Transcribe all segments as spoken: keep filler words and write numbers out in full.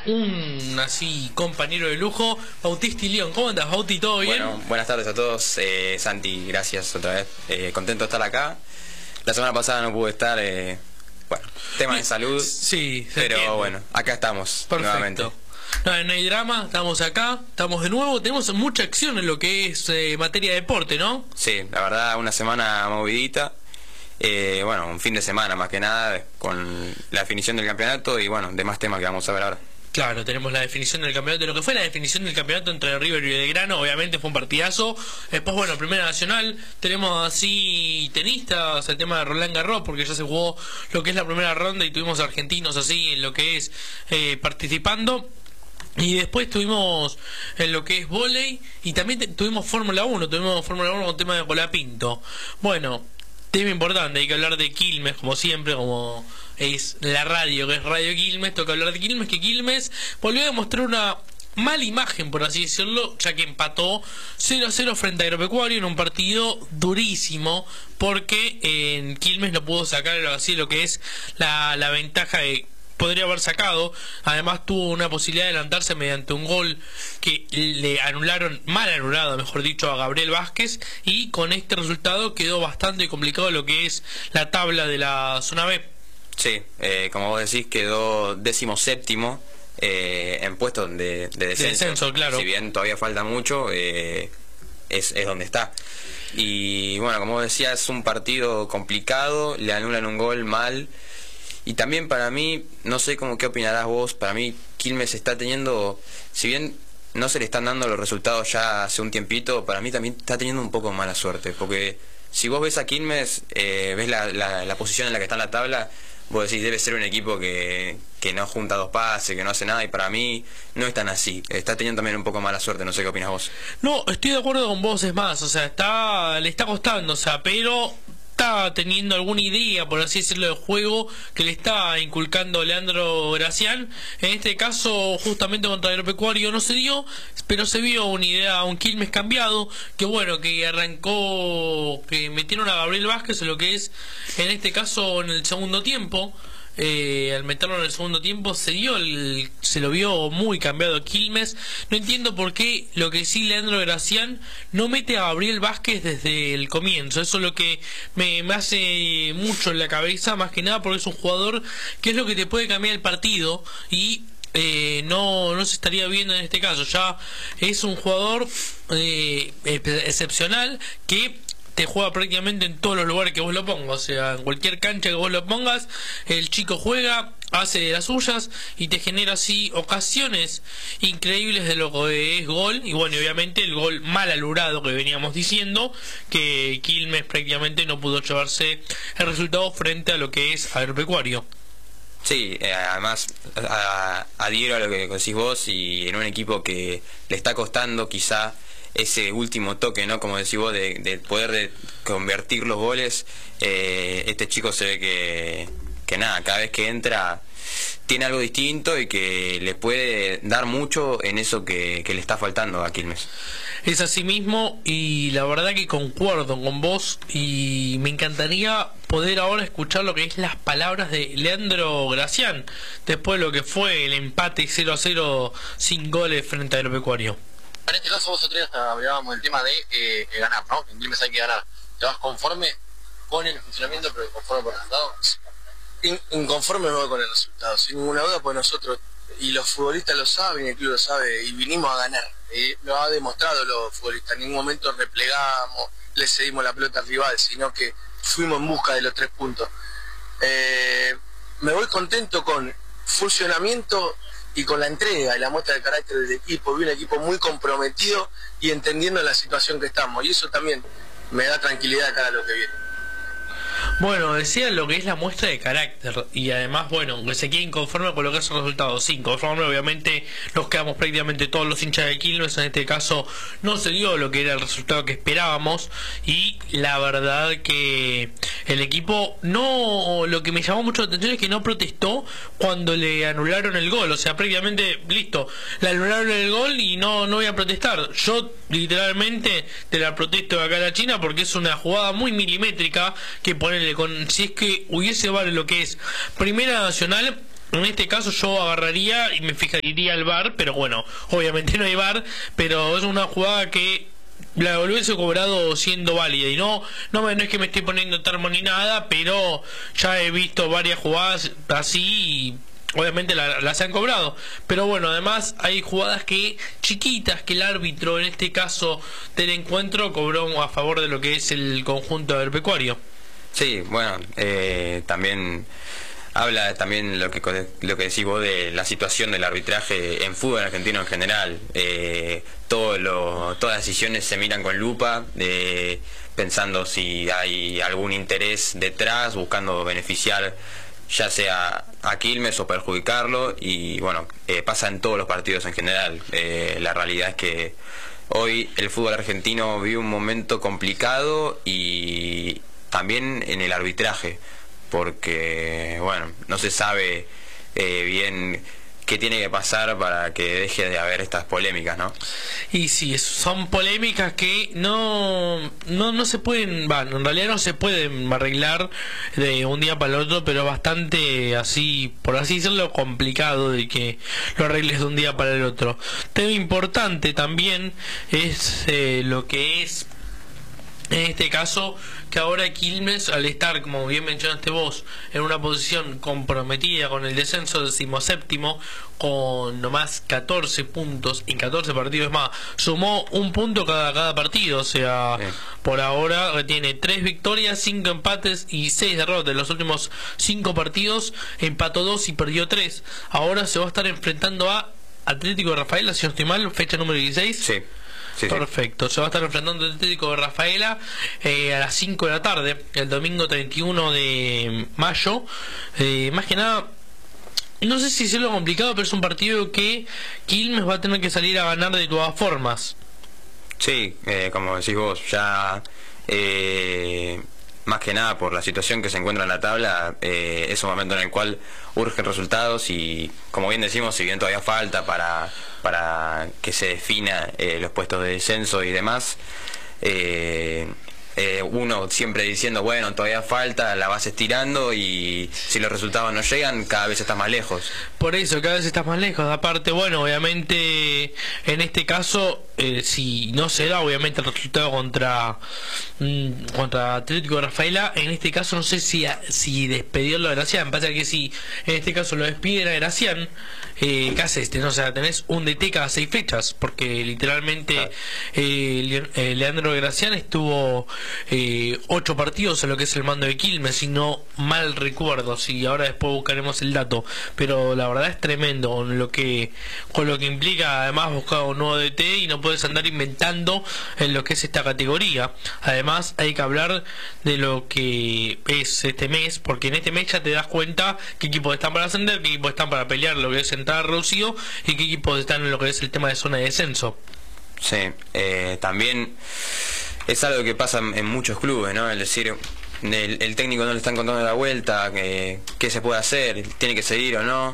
un así compañero de lujo, Bautista y León. ¿Cómo andas, Bauti? ¿Todo bien? Bueno, buenas tardes a todos. eh, Santi, gracias otra vez. Eh, contento de estar acá. La semana pasada no pude estar, eh, bueno, tema de salud. Sí, se pero entiende. bueno, acá estamos. Perfecto. Nuevamente. No, no hay drama, estamos acá, estamos de nuevo, tenemos mucha acción en lo que es eh, materia de deporte, ¿no? Sí, la verdad, una semana movidita. Eh, bueno, un fin de semana más que nada, con la definición del campeonato y bueno, demás temas que vamos a ver ahora. Claro, tenemos la definición del campeonato, de lo que fue la definición del campeonato entre River y Belgrano, obviamente fue un partidazo. Después, bueno, Primera Nacional, tenemos así tenistas, el tema de Roland Garros, porque ya se jugó lo que es la primera ronda y tuvimos argentinos así en lo que es eh, participando. Y después tuvimos en lo que es vóley y también te, tuvimos Fórmula uno, tuvimos Fórmula uno con tema de Colapinto. Bueno, tema importante, hay que hablar de Quilmes, como siempre, como es la radio, que es Radio Quilmes, toca hablar de Quilmes, que Quilmes volvió a demostrar una mala imagen, por así decirlo, ya que empató cero a cero frente a Agropecuario en un partido durísimo, porque en Quilmes no pudo sacar así lo que es la, la ventaja de podría haber sacado. Además tuvo una posibilidad de adelantarse mediante un gol que le anularon, mal anulado mejor dicho, a Gabriel Vázquez, y con este resultado quedó bastante complicado lo que es la tabla de la zona B. Sí, eh, como vos decís, quedó décimo séptimo eh, en puesto de, de descenso. De descenso, claro. Si bien todavía falta mucho, eh, es, es donde está. Y bueno, como vos decías, es un partido complicado, le anulan un gol mal. Y también para mí, no sé cómo qué opinarás vos, para mí Quilmes está teniendo, si bien no se le están dando los resultados ya hace un tiempito, para mí también está teniendo un poco mala suerte, porque si vos ves a Quilmes, eh, ves la, la, la posición en la que está en la tabla, vos decís debe ser un equipo que, que no junta dos pases, que no hace nada, y para mí no es tan así, está teniendo también un poco mala suerte, no sé qué opinas vos. No, estoy de acuerdo con vos, es más, o sea, está le está costando, o sea, pero está teniendo alguna idea, por así decirlo, de juego que le está inculcando Leandro Gracián. En este caso, justamente contra Agropecuario no se dio, pero se vio una idea, un Quilmes cambiado, que bueno, que arrancó, que metieron a Gabriel Vázquez en lo que es, en este caso, en el segundo tiempo. Eh, al meterlo en el segundo tiempo se dio el, se lo vio muy cambiado Quilmes. No entiendo por qué lo que sí Leandro Gracián no mete a Gabriel Vázquez desde el comienzo. Eso es lo que me, me hace mucho en la cabeza, más que nada porque es un jugador que es lo que te puede cambiar el partido y Eh, no, no se estaría viendo en este caso. Ya es un jugador eh, excepcional que te juega prácticamente en todos los lugares que vos lo pongas, o sea, en cualquier cancha que vos lo pongas, el chico juega, hace de las suyas y te genera así ocasiones increíbles de lo que es gol. Y bueno, obviamente el gol mal alurado que veníamos diciendo, que Quilmes prácticamente no pudo llevarse el resultado frente a lo que es Agropecuario. Sí, eh, además a, adhiero a lo que decís vos, y en un equipo que le está costando quizá ese último toque, ¿no? Como decís vos, de, de poder de convertir los goles, eh, este chico se ve que, que nada, cada vez que entra tiene algo distinto y que le puede dar mucho en eso que, que le está faltando a Quilmes. Es así mismo, y la verdad que concuerdo con vos, y me encantaría poder ahora escuchar lo que es las palabras de Leandro Gracián después de lo que fue el empate cero a cero sin goles frente a Agropecuario. En este caso vos otro día hablábamos del tema de eh, eh, ganar, ¿no? En Quilmes hay que ganar. ¿Te vas conforme con el funcionamiento pero conforme por el resultado? In, inconforme no con el resultado, sin ninguna duda, pues nosotros, y los futbolistas lo saben, el club lo sabe, y vinimos a ganar. Eh, lo ha demostrado los futbolistas, en ningún momento replegamos, le cedimos la pelota al rival, sino que fuimos en busca de los tres puntos. Eh, me voy contento con funcionamiento y con la entrega y la muestra de carácter del equipo. Vi un equipo muy comprometido y entendiendo la situación que estamos, y eso también me da tranquilidad de cara a lo que viene. Bueno, decía lo que es la muestra de carácter, y además, bueno, que se quede inconforme con lo que es el resultado. Sí, inconforme, obviamente nos quedamos prácticamente todos los hinchas de Quilmes. En este caso no se dio lo que era el resultado que esperábamos, y la verdad que el equipo no, lo que me llamó mucho la atención es que no protestó cuando le anularon el gol. O sea, prácticamente, listo, le anularon el gol y no, no voy a protestar. Yo literalmente te la protesto de acá a la China, porque es una jugada muy milimétrica que ponerle con, si es que hubiese vale lo que es Primera Nacional, en este caso yo agarraría y me fijaría el V A R, pero bueno, obviamente no hay V A R, pero es una jugada que la hubiese cobrado siendo válida. Y no, no, me- no es que me estoy poniendo termo ni nada, pero ya he visto varias jugadas así y obviamente la- las han cobrado. Pero bueno, además hay jugadas que chiquitas que el árbitro en este caso del encuentro cobró a favor de lo que es el conjunto agropecuario. Sí, bueno, eh, también habla también lo que co- lo que decís vos de la situación del arbitraje en fútbol argentino en general. Eh, todo lo, todas las decisiones se miran con lupa, eh, pensando si hay algún interés detrás, buscando beneficiar ya sea a Quilmes o perjudicarlo, y bueno, eh, pasa en todos los partidos en general. Eh, la realidad es que hoy el fútbol argentino vive un momento complicado, y también en el arbitraje, porque bueno, no se sabe eh, bien qué tiene que pasar para que deje de haber estas polémicas, ¿no? Y sí, es- son polémicas que no, no, no se pueden, bueno, en realidad no se pueden arreglar de un día para el otro, pero es bastante así, por así decirlo, complicado de que lo arregles de un día para el otro. Tema importante también es eh, lo que es en este caso, que ahora Quilmes, al estar, como bien mencionaste vos, en una posición comprometida con el descenso decimoséptimo, con nomás catorce puntos en catorce partidos más, sumó un punto cada, cada partido, o sea, Sí. por ahora tiene tres victorias, cinco empates y seis derrotas. En los últimos cinco partidos empató dos y perdió tres. Ahora se va a estar enfrentando a Atlético de Rafaela, si no estoy mal, fecha número dieciséis. Sí, sí, sí. Perfecto, se va a estar enfrentando el Atlético de Rafaela eh, a las cinco de la tarde, el domingo treinta y uno de mayo. Eh, más que nada, no sé si es lo complicado, pero es un partido que Quilmes va a tener que salir a ganar de todas formas. Sí, eh, como decís vos, ya eh, más que nada por la situación que se encuentra en la tabla, eh, es un momento en el cual urgen resultados, y como bien decimos, si bien todavía falta para, para que se defina eh, los puestos de descenso y demás, eh, eh, uno siempre diciendo, bueno, todavía falta, la vas estirando, y si los resultados no llegan, cada vez estás más lejos. Por eso, cada vez estás más lejos. Aparte, bueno, obviamente, en este caso, eh, si no se da, obviamente, el resultado contra mm, contra Atlético de Rafaela, en este caso, no sé si a- si despedirlo a Gracián. Pasa que si en este caso lo despiden a Gracián, eh, ¿qué haces? No, o sea, tenés un D T cada seis fechas, porque literalmente Claro. eh, Le- eh, Leandro Gracián estuvo eh, ocho partidos en lo que es el mando de Quilmes, si no mal recuerdo, si ahora después buscaremos el dato, pero la verdad es tremendo con lo que con lo que implica además buscar un nuevo D T, y no puedes andar inventando en lo que es esta categoría. Además hay que hablar de lo que es este mes, porque en este mes ya te das cuenta qué equipos están para ascender, qué equipos están para pelear lo que es entrada reducido, y qué equipos están en lo que es el tema de zona de descenso. Sí, eh, también es algo que pasa en en muchos clubes, ¿no? Es decir, el, el técnico no le está encontrando la vuelta, que, qué se puede hacer, tiene que seguir o no,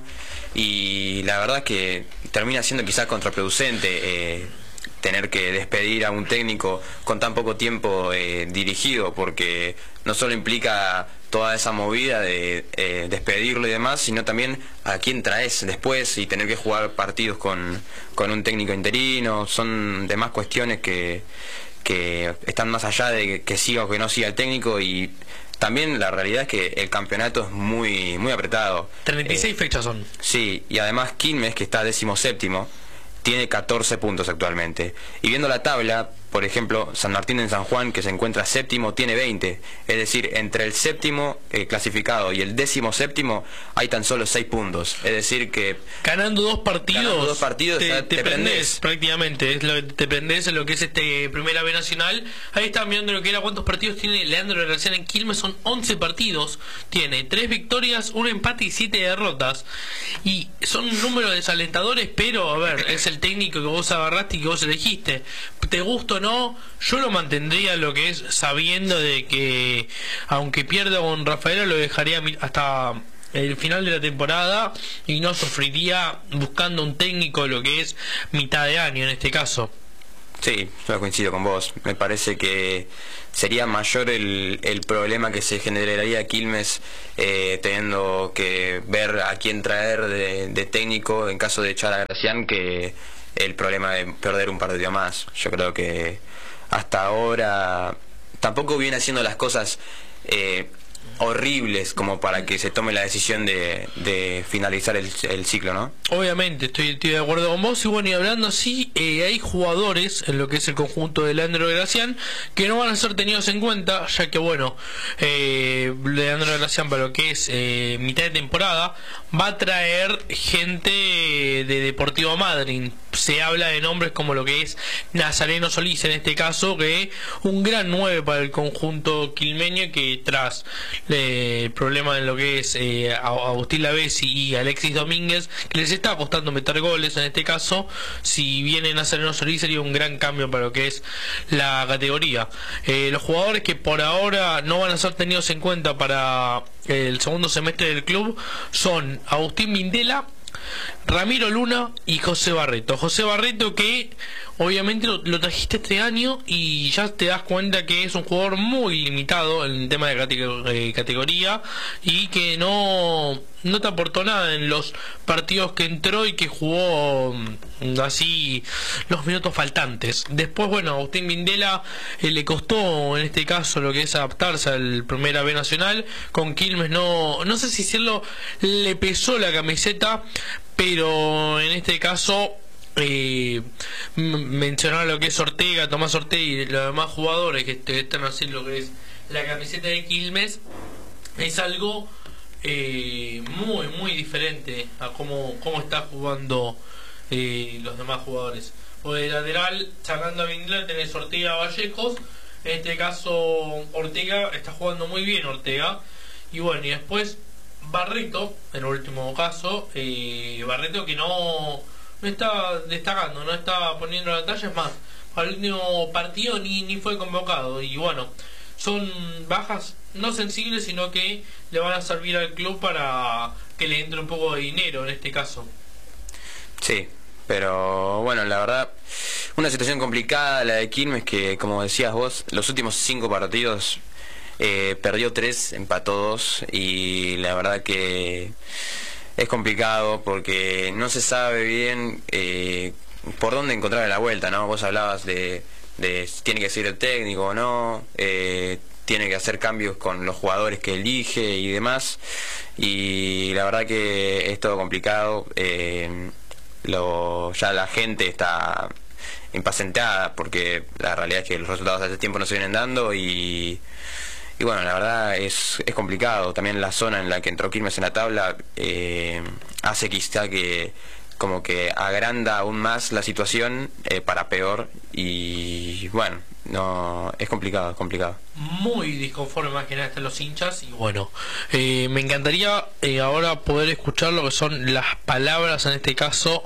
y la verdad es que termina siendo quizás contraproducente eh, tener que despedir a un técnico con tan poco tiempo eh, dirigido, porque no solo implica toda esa movida de eh, despedirlo y demás, sino también a quién traes después, y tener que jugar partidos con, con un técnico interino. Son demás cuestiones que, que están más allá de que, que siga o que no siga el técnico, y también la realidad es que el campeonato es muy muy apretado. treinta y seis Eh, fechas son. Sí, y además Quilmes, que está décimo séptimo, tiene catorce puntos actualmente. Y viendo la tabla, por ejemplo, San Martín en San Juan, que se encuentra séptimo, tiene veinte. Es decir, entre el séptimo eh, clasificado y el décimo séptimo hay tan solo seis puntos. Es decir que Ganando dos partidos, Ganando dos partidos, te, ya te te prendés, prendés. prácticamente, es lo que te prendés en lo que es este Primera B Nacional. Ahí están mirando lo que era cuántos partidos tiene Leandro Gracián en Quilmes, son once partidos, tiene tres victorias, un empate y siete derrotas, y son números desalentadores, pero a ver, es el técnico que vos agarraste y que vos elegiste, te gusta o no, yo lo mantendría lo que es, sabiendo de que aunque pierda con Rafaela lo dejaría mi- hasta el final de la temporada, y no sufriría buscando un técnico lo que es mitad de año en este caso. Sí, yo coincido con vos. Me parece que sería mayor el, el problema que se generaría a Quilmes eh, teniendo que ver a quién traer de, de técnico en caso de echar a Gracián que el problema de perder un partido más. Yo creo que hasta ahora tampoco viene haciendo las cosas eh, horribles como para que se tome la decisión de, de finalizar el, el ciclo, ¿no? Obviamente, estoy, estoy de acuerdo con vos. Y bueno, y hablando así, eh, hay jugadores en lo que es el conjunto de Leandro Gracián que no van a ser tenidos en cuenta, ya que bueno, eh, Leandro Gracián para lo que es eh, mitad de temporada va a traer gente de Deportivo Madryn. Se habla de nombres como lo que es Nazareno Solís en este caso, que un gran nueve para el conjunto quilmeño, que tras eh, el problema en lo que es eh, Agustín Lavesi y Alexis Domínguez, que les está costando meter goles en este caso, si viene Nazareno Solís sería un gran cambio para lo que es la categoría. Eh, los jugadores que por ahora no van a ser tenidos en cuenta para el segundo semestre del club son Agustín Mindela, Ramiro Luna y José Barreto. José Barreto, que obviamente lo, lo trajiste este año y ya te das cuenta que es un jugador muy limitado en el tema de categor eh, categoría, y que no, no te aportó nada en los partidos que entró y que jugó mm, así los minutos faltantes. Después, bueno, Agustín Mindela eh, le costó en este caso lo que es adaptarse al Primera B Nacional. Con Quilmes no, no sé si decirlo, le pesó la camiseta, pero en este caso eh, mencionar lo que es Ortega, Tomás Ortega y los demás jugadores que están haciendo lo que es la camiseta de Quilmes es algo eh, muy muy diferente a cómo, cómo está jugando eh, los demás jugadores. O de lateral, sacando a Mindela, tenés Ortega, Vallejos. En este caso Ortega está jugando muy bien, Ortega. Y bueno, y después Barreto, en el último caso, eh, Barreto que no, no está destacando, no está poniendo la talla, es más, para el último partido ni, ni fue convocado. Y bueno, son bajas no sensibles, sino que le van a servir al club para que le entre un poco de dinero en este caso. Sí, pero bueno, la verdad, una situación complicada la de Quilmes, que como decías vos, los últimos cinco partidos Eh, perdió tres, empató dos, y la verdad que es complicado porque no se sabe bien eh, por dónde encontrar la vuelta, ¿no? Vos hablabas de, de tiene que seguir el técnico o no, eh, tiene que hacer cambios con los jugadores que elige y demás, y la verdad que es todo complicado. eh, lo, ya la gente está impacientada porque la realidad es que los resultados hace tiempo no se vienen dando, y Y bueno, la verdad es, es complicado. También la zona en la que entró Quilmes en la tabla eh, hace quizá que como que agranda aún más la situación eh, para peor. Y bueno, no es complicado, es complicado. Muy disconforme más que nada están los hinchas. Y bueno, eh, me encantaría eh, ahora poder escuchar lo que son las palabras, en este caso,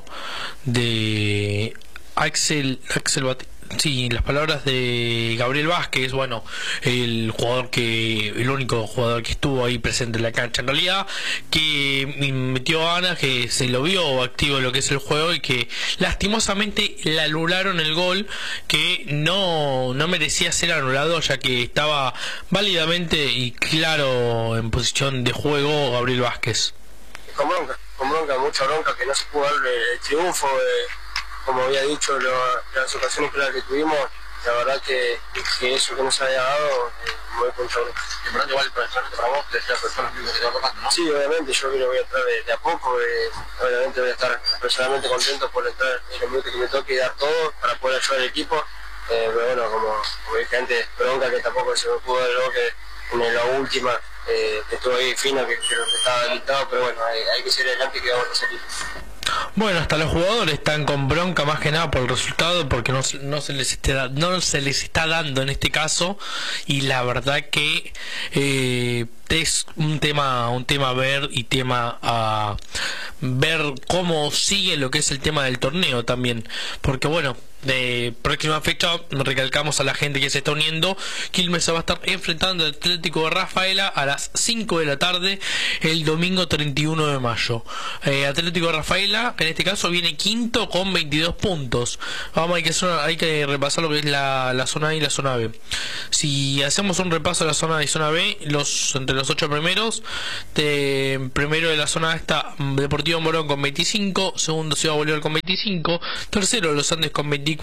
de Axel, Axel Bat Sí, las palabras de Gabriel Vázquez, bueno, el jugador que, el único jugador que estuvo ahí presente en la cancha en realidad, que metió ganas, que se lo vio activo en lo que es el juego y que lastimosamente le anularon el gol, que no, no merecía ser anulado, ya que estaba válidamente y claro en posición de juego Gabriel Vázquez. Con bronca, con bronca, mucha bronca, que no se pudo dar el triunfo. Eh... Como había dicho, lo, las ocasiones claras que tuvimos, la verdad que, que eso que nos haya dado, eh, muy contento. Importante igual para vos, que las personas que te están tocando, ¿no? Sí, obviamente, yo creo que voy a entrar de, de a poco, eh, obviamente voy a estar personalmente contento por entrar en los minutos que me toque y dar todo para poder ayudar al equipo, eh, pero bueno, como, como dije antes, bronca que tampoco se me pudo dar luego que en la última, eh, que estuvo ahí fino, que creo que estaba habilitado, pero bueno, hay, hay que seguir adelante y que vamos a seguir. Bueno, hasta los jugadores están con bronca más que nada por el resultado, porque no, no, se les está, no se les está dando en este caso, y la verdad que eh, es un tema un tema a ver y tema a ver cómo sigue lo que es el tema del torneo también, porque bueno, de próxima fecha recalcamos a la gente que se está uniendo, Quilmes se va a estar enfrentando al Atlético de Rafaela a las cinco de la tarde el domingo treinta y uno de mayo. eh, Atlético de Rafaela, que en este caso viene quinto con veintidós puntos. Vamos, hay que, hacer, hay que repasar lo que es la, la zona A y la zona B. Si hacemos un repaso de la zona A y zona B, los entre los ocho primeros, de, primero de la zona A está Deportivo Morón con veinticinco, segundo Ciudad Bolívar con veinticinco, tercero Los Andes con veinticuatro,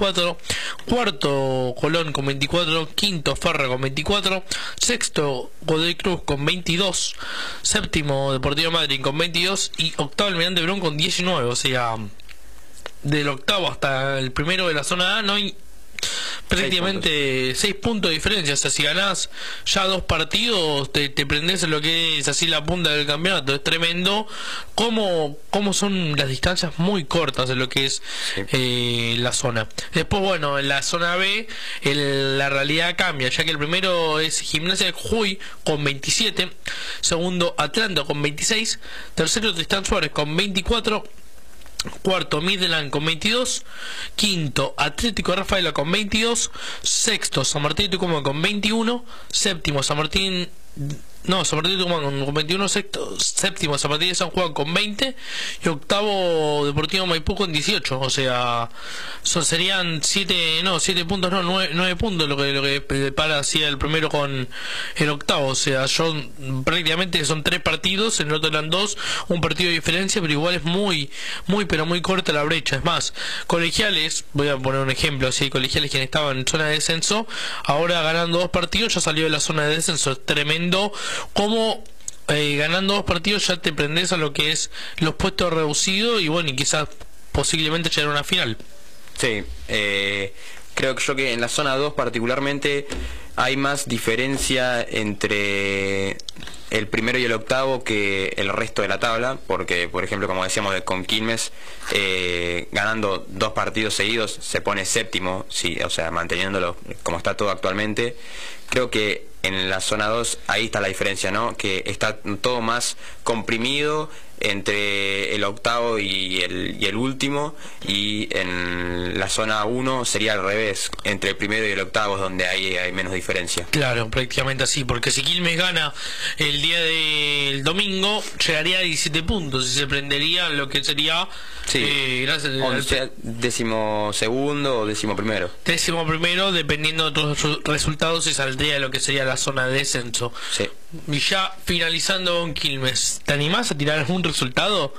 cuarto Colón con veinticuatro, quinto Ferro con veinticuatro, sexto Godoy Cruz con veintidós, séptimo Deportivo Madryn con veintidós y octavo Almirante Brown con diecinueve. O sea, del octavo hasta el primero de la zona A no hay prácticamente seis puntos de diferencia. O sea, si ganás ya dos partidos te, te prendés en lo que es así la punta del campeonato. Es tremendo cómo, cómo son las distancias muy cortas en lo que es sí. eh, la zona. Después, bueno, en la zona B el, la realidad cambia, ya que el primero es Gimnasia de Jujuy con veintisiete, segundo Atlanta con veintiséis, tercero Tristán Suárez con veinticuatro, cuarto Midland con veintidós, quinto Atlético de Rafaela con veintidós, sexto San Martín de Tucumán con veintiuno, séptimo San Martín no San Martín de Tucumán con veintiuno, sexto, séptimo San Martín de San Juan con veinte y octavo Deportivo Maipú con dieciocho. O sea, son, serían siete no siete puntos, no nueve puntos lo que lo que para así el primero con el octavo. O sea, yo prácticamente son tres partidos, en el otro eran dos, un partido de diferencia, pero igual es muy muy pero muy corta la brecha. Es más, Colegiales, voy a poner un ejemplo así, Colegiales, quien estaba en zona de descenso, ahora ganando dos partidos ya salió de la zona de descenso. Es tremendo como eh, ganando dos partidos ya te prendes a lo que es los puestos reducidos y bueno, y quizás posiblemente llegar a una final. Sí, eh, creo que yo que en la zona dos particularmente hay más diferencia entre el primero y el octavo que el resto de la tabla, porque por ejemplo, como decíamos con Quilmes, eh, ganando dos partidos seguidos se pone séptimo, sí, o sea, manteniéndolo como está todo actualmente. Creo que en la zona dos ahí está la diferencia, ¿no? Que está todo más comprimido entre el octavo y el, y el último, y en la zona uno sería al revés, entre el primero y el octavo es donde hay, hay menos diferencia. Claro, prácticamente así, porque si Quilmes gana el día del domingo llegaría a diecisiete puntos y se prendería lo que sería sí, eh, gracias, once, al, décimo segundo o décimo primero. Décimo primero, dependiendo de otros resultados, se saldría de lo que sería la zona de descenso. Sí. Y ya finalizando con Quilmes, ¿te animás a tirar algún resultado?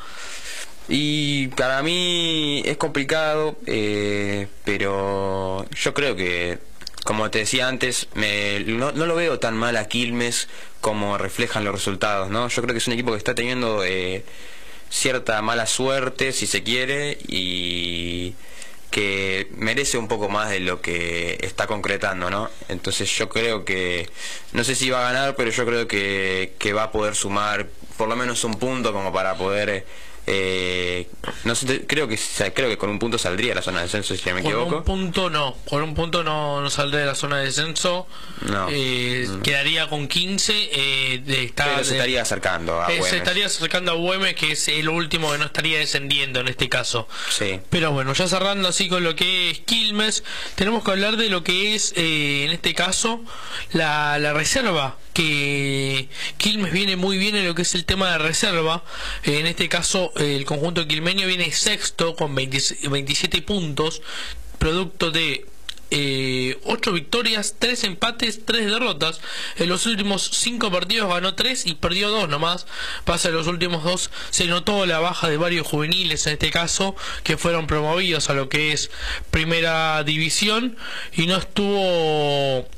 Y para mí es complicado, eh, pero yo creo que, como te decía antes, me, no, no lo veo tan mal a Quilmes como reflejan los resultados, ¿no? Yo creo que es un equipo que está teniendo eh, cierta mala suerte, si se quiere, y que merece un poco más de lo que está concretando, ¿no? Entonces yo creo que, no sé si va a ganar, pero yo creo que, que va a poder sumar por lo menos un punto como para poder... Eh, no sé, creo que creo que con un punto saldría la zona de descenso, si me equivoco. Con un punto no, con un punto no, no saldría de la zona de descenso. No. Eh, mm. Quedaría con quince. Eh, de estar, Pero se estaría acercando a eh, Güemes. Se estaría acercando a Güemes, que es el último que no estaría descendiendo en este caso. Sí. Pero bueno, ya cerrando así con lo que es Quilmes, tenemos que hablar de lo que es, eh, en este caso, la, la reserva. Que Quilmes viene muy bien en lo que es el tema de reserva. En este caso el conjunto quilmeño viene sexto con veintisiete puntos, producto de eh, ocho victorias, tres empates, tres derrotas. En los últimos cinco partidos ganó tres y perdió dos nomás. Pasa en los últimos dos se notó la baja de varios juveniles, en este caso, que fueron promovidos a lo que es primera división, y no estuvo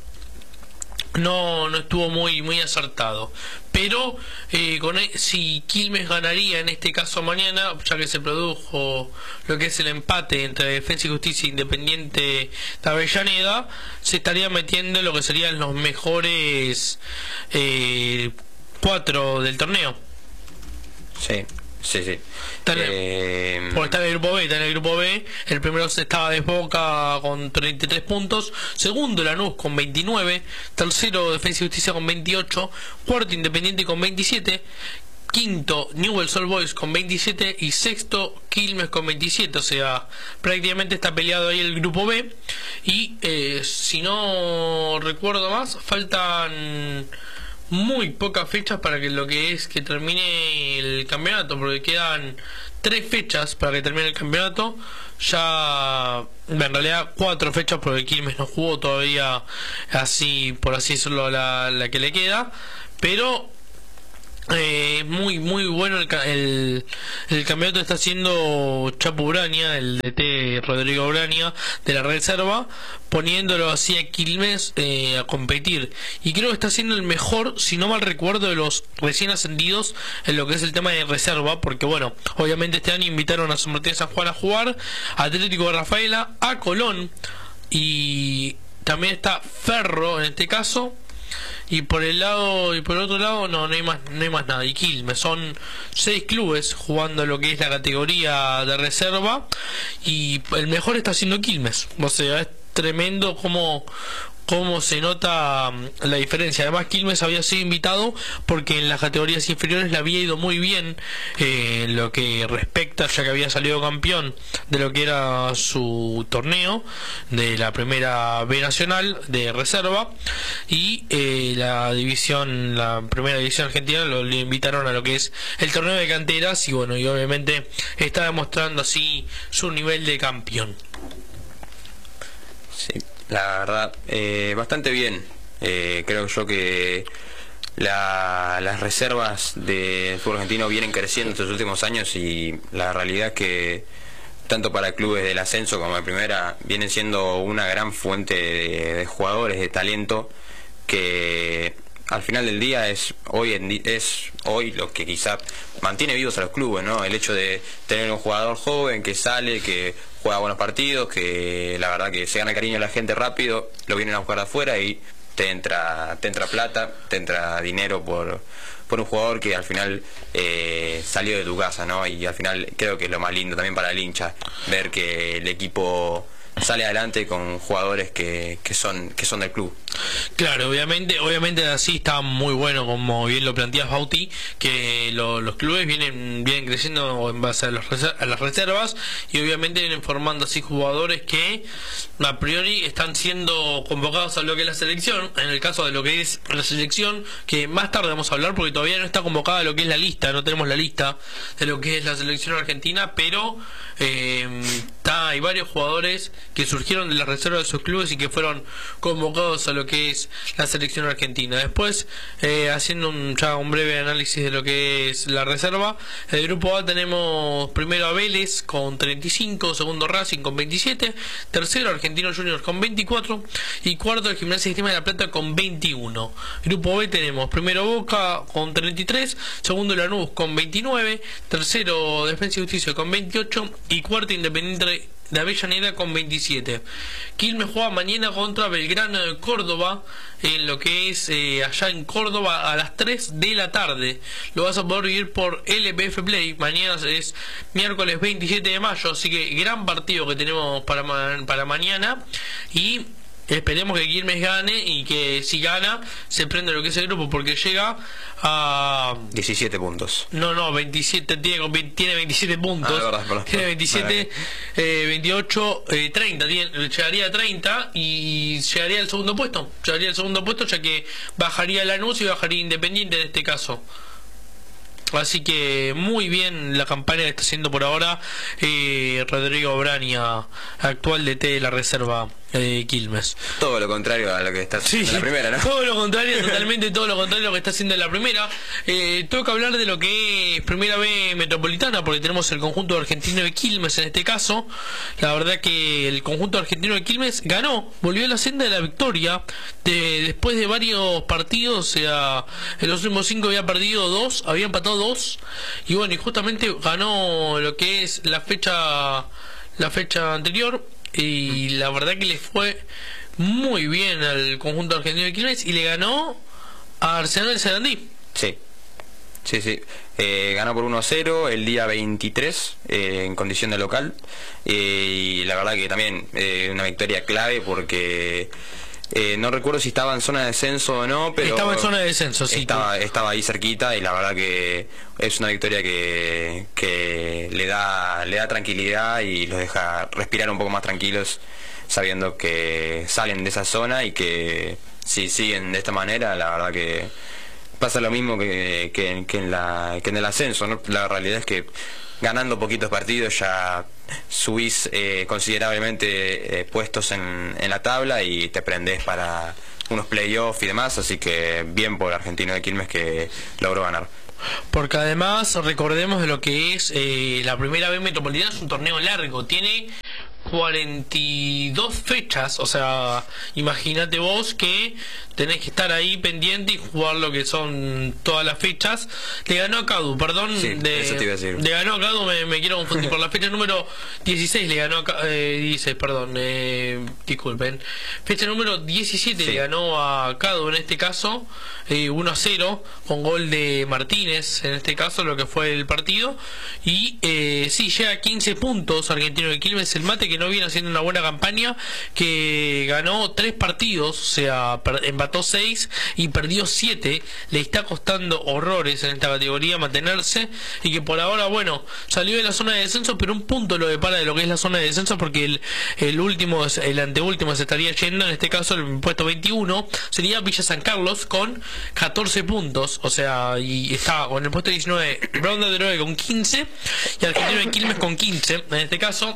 no no estuvo muy muy acertado. Pero eh, con el, si Quilmes ganaría en este caso mañana, ya que se produjo lo que es el empate entre Defensa y Justicia e Independiente de Avellaneda, se estaría metiendo en lo que serían los mejores eh, cuatro del torneo. Sí, Sí, sí. Está en el- Eh, Porque está en el grupo B, está en el grupo B. El primero estaba de Boca con treinta y tres puntos. Segundo, Lanús con veintinueve. Tercero, Defensa y Justicia con veintiocho. Cuarto, Independiente con veintisiete. Quinto, Newell's Old Boys con veintisiete. Y sexto, Quilmes con veintisiete. O sea, prácticamente está peleado ahí el grupo B. Y eh, si no recuerdo más, faltan muy pocas fechas para que lo que es que termine el campeonato, porque quedan tres fechas para que termine el campeonato. Ya en realidad cuatro fechas, porque Quilmes no jugó todavía, así por así decirlo, la, la que le queda, pero eh, muy muy bueno el, ca- el, el campeonato está haciendo Chapu Braña, el D T Rodrigo Braña de la reserva, poniéndolo así a Quilmes eh, a competir, y creo que está siendo el mejor, si no mal recuerdo, de los recién ascendidos en lo que es el tema de reserva, porque bueno, obviamente este año invitaron a San Martín de San Juan a jugar, a Atlético de Rafaela, a Colón, y también está Ferro en este caso. Y por el lado y por el otro lado no no hay más no hay más nada. Y Quilmes, son seis clubes jugando lo que es la categoría de reserva, y el mejor está siendo Quilmes. O sea, es tremendo como cómo se nota mm, la diferencia. Además, Quilmes había sido invitado porque en las categorías inferiores le había ido muy bien eh, en lo que respecta, ya que había salido campeón de lo que era su torneo de la primera B nacional de reserva, y eh, la división, la primera división argentina lo le invitaron a lo que es el torneo de canteras, y bueno, y obviamente está demostrando así su nivel de campeón. Sí, la verdad, eh, bastante bien. Eh, creo yo que la- las reservas del fútbol argentino vienen creciendo estos últimos años, y la realidad es que tanto para clubes del ascenso como de primera vienen siendo una gran fuente de, de jugadores, de talento, que al final del día es hoy en di- es hoy lo que quizá mantiene vivos a los clubes, ¿no? El hecho de tener un jugador joven que sale, que juega buenos partidos, que la verdad que se gana el cariño de la gente rápido, lo vienen a buscar de afuera y te entra te entra plata, te entra dinero por por un jugador que al final eh, salió de tu casa, ¿no? Y al final creo que es lo más lindo también para el hincha, ver que el equipo sale adelante con jugadores que, que son que son del club. Claro, obviamente, obviamente así está muy bueno, como bien lo planteas, Bauti, que lo- los clubes vienen vienen creciendo en base a, los reser- a las reservas, y obviamente vienen formando así jugadores que a priori están siendo convocados a lo que es la selección. En el caso de lo que es la selección, que más tarde vamos a hablar porque todavía no está convocada a lo que es la lista, no tenemos la lista de lo que es la selección argentina, pero eh, está, hay varios jugadores que surgieron de las reservas de sus clubes y que fueron convocados a lo que es la selección argentina. Después, eh, haciendo un, ya un breve análisis de lo que es la reserva, el grupo A tenemos primero a Vélez con treinta y cinco, segundo Racing con veintisiete, tercero Argentinos Juniors con veinticuatro, y cuarto el Gimnasia y Esgrima de la Plata con veintiuno. Grupo B tenemos primero Boca con treinta y tres, segundo Lanús con veintinueve, tercero Defensa y Justicia con veintiocho, y cuarto Independiente de Avellaneda con veintisiete. Quilmes juega mañana contra Belgrano de Córdoba, en lo que es eh, allá en Córdoba a las tres de la tarde. Lo vas a poder vivir por L P F Play. Mañana es miércoles veintisiete de mayo, así que gran partido que tenemos para, ma para mañana, y esperemos que Quilmes gane, y que si gana se prenda lo que es el grupo, porque llega a diecisiete puntos. no, no, veintisiete, tiene, con veinte tiene veintisiete puntos. Ah, verdad, perdón. Tiene veintisiete, eh, veintiocho, eh, treinta. Tiene, llegaría a treinta y llegaría al segundo puesto. Llegaría al segundo puesto, ya que bajaría Lanús y bajaría Independiente en este caso. Así que muy bien la campaña que está haciendo por ahora eh, Rodrigo Braña, actual D T de la reserva de Quilmes. Todo lo contrario a lo que está haciendo en la primera, ¿no? Todo lo contrario, totalmente todo lo contrario a lo que está haciendo en la primera. Eh, tengo que hablar de lo que es Primera B Metropolitana, porque tenemos el conjunto argentino de Quilmes en este caso. La verdad que el conjunto argentino de Quilmes ganó, volvió a la senda de la victoria de, después de varios partidos. O sea, en los últimos cinco había perdido dos, había empatado dos, y bueno, y justamente ganó lo que es la fecha la fecha anterior, y la verdad que le fue muy bien al conjunto argentino de Quilmes, y le ganó a Arsenal de Sarandí. Sí. Sí, sí. Eh, ganó por uno a cero el día veintitrés eh, en condición de local. Eh, y la verdad que también eh, una victoria clave porque eh, no recuerdo si estaba en zona de descenso o no, pero estaba en zona de descenso, sí. Estaba, estaba ahí cerquita y la verdad que es una victoria que, que le da, le da tranquilidad y los deja respirar un poco más tranquilos, sabiendo que salen de esa zona y que si siguen de esta manera, la verdad que pasa lo mismo que, que, que, en, la, que en el ascenso, ¿no? La realidad es que ganando poquitos partidos ya subís eh, considerablemente eh, puestos en, en la tabla y te prendés para unos playoffs y demás, así que bien por el Argentino de Quilmes que logró ganar. Porque además recordemos de lo que es eh, la primera B Metropolitana, es un torneo largo, tiene cuarenta y dos fechas, o sea, imagínate vos que tenés que estar ahí pendiente y jugar lo que son todas las fechas. Le ganó a Cadu, perdón, sí, de, eso te iba a decir. Le ganó a Cadu, me, me quiero confundir, por la fecha número dieciséis le ganó a eh, dieciséis, perdón, eh, disculpen, fecha número diecisiete sí. Le ganó a Cadu en este caso, eh, uno a cero, con gol de Martínez, en este caso lo que fue el partido, y eh, sí, llega a quince puntos Argentino de Quilmes, el mate que no viene haciendo una buena campaña, que ganó tres partidos, o sea, empató seis y perdió siete, le está costando horrores en esta categoría mantenerse, y que por ahora, bueno, salió de la zona de descenso, pero un punto lo depara de lo que es la zona de descenso, porque el, el último, el anteúltimo se estaría yendo, en este caso el puesto veintiuno, sería Villa San Carlos con catorce puntos, o sea, y está con el puesto diecinueve Brown de Drogue con quince, y Argentino de Quilmes con quince, en este caso.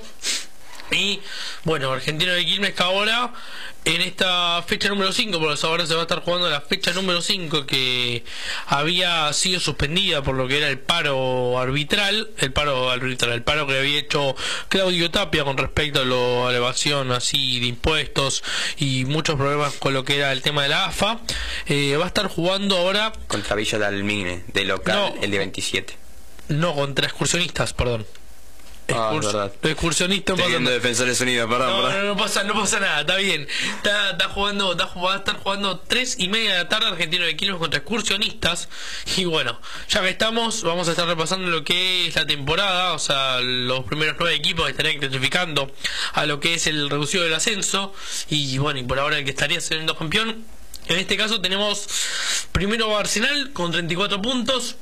Y bueno, Argentino de Quilmes que ahora en esta fecha número cinco, porque ahora se va a estar jugando la fecha número cinco que había sido suspendida por lo que era el paro arbitral, el paro arbitral, el paro que había hecho Claudio Tapia con respecto a la elevación así de impuestos y muchos problemas con lo que era el tema de la A F A. Eh, va a estar jugando ahora contra Villa Dalmine, de local, no, el de veintisiete. No, contra Excursionistas, perdón. Ah, es verdad. Excursionista teniendo Defensores Unidos, perdón, no, perdón. No, no pasa, no pasa nada, está bien. Está, está jugando, está, va a estar jugando tres y media de la tarde Argentino de Quilmes contra Excursionistas. Y bueno, ya que estamos, vamos a estar repasando lo que es la temporada, o sea, los primeros nueve equipos que estarían clasificando a lo que es el reducido del ascenso. Y bueno, y por ahora el que estaría siendo campeón. En este caso tenemos primero Arsenal con treinta y cuatro puntos.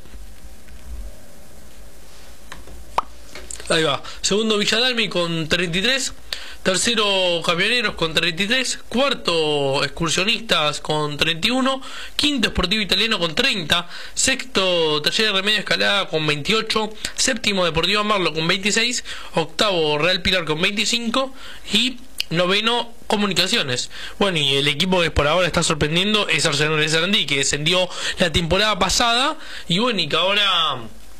Ahí va. Segundo Villadalmi con treinta y tres. Tercero Camioneros con treinta y tres. Cuarto Excursionistas con treinta y uno. Quinto Sportivo Italiano con treinta. Sexto Taller de Remedio Escalada con veintiocho. Séptimo Deportivo Marlo con veintiséis. Octavo Real Pilar con veinticinco. Y noveno Comunicaciones. Bueno, y el equipo que por ahora está sorprendiendo es Arsenal de Sarandí, que descendió la temporada pasada. Y bueno, y que ahora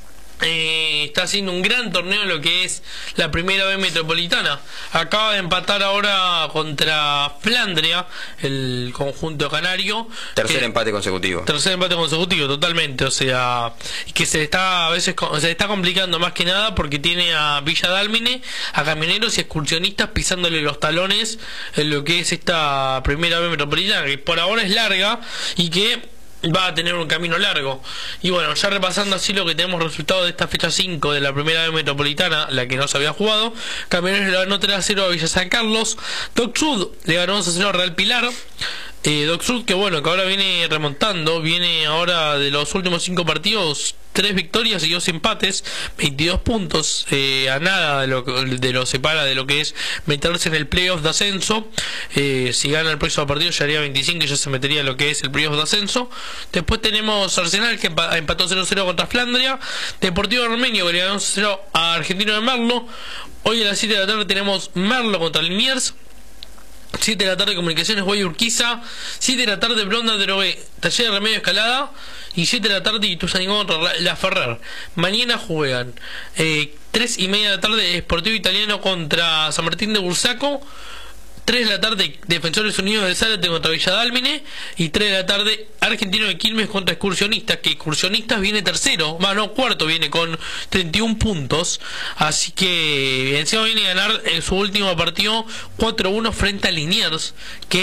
Eh, está haciendo un gran torneo en lo que es la primera B Metropolitana. Acaba de empatar ahora contra Flandria, el conjunto canario. Tercer eh, empate consecutivo. Tercer empate consecutivo, totalmente. O sea, que se está a veces se está complicando más que nada porque tiene a Villa Dálmine, a Camioneros y Excursionistas pisándole los talones en lo que es esta primera B Metropolitana, que por ahora es larga y que va a tener un camino largo. Y bueno, ya repasando así lo que tenemos resultado de esta fecha cinco de la primera B Metropolitana, la que no se había jugado. Camioneros le ganó tres a cero a Villa San Carlos. Doc Sud le ganó dos a cero a Real Pilar. eh, Doc Sud que bueno, que ahora viene remontando, viene ahora de los últimos cinco partidos, tres victorias y dos empates, veintidós puntos, eh, a nada de lo, de lo separa de lo que es meterse en el playoff de ascenso. Eh, si gana el próximo partido ya haría veinticinco y ya se metería en lo que es el playoff de ascenso. Después tenemos Arsenal que empató cero a cero contra Flandria. Deportivo Armenio que le ganó cero a Argentino de Merlo. Hoy a las siete de la tarde tenemos Merlo contra Liniers. siete de la tarde Comunicaciones Guay Urquiza. siete de la tarde Blonda de Drogué, Taller de Remedio Escalada. Y siete de la tarde Ituzaingó contra La Ferrer. Mañana juegan eh, tres y media de la tarde Sportivo Italiano contra San Martín de Bursaco. tres de la tarde Defensores Unidos del Zárate contra Villadálmine. Y tres de la tarde Argentino de Quilmes contra Excursionistas, que Excursionistas viene tercero, más no, cuarto, viene con treinta y uno puntos. Así que encima viene a ganar en su último partido cuatro a uno frente a Liniers, que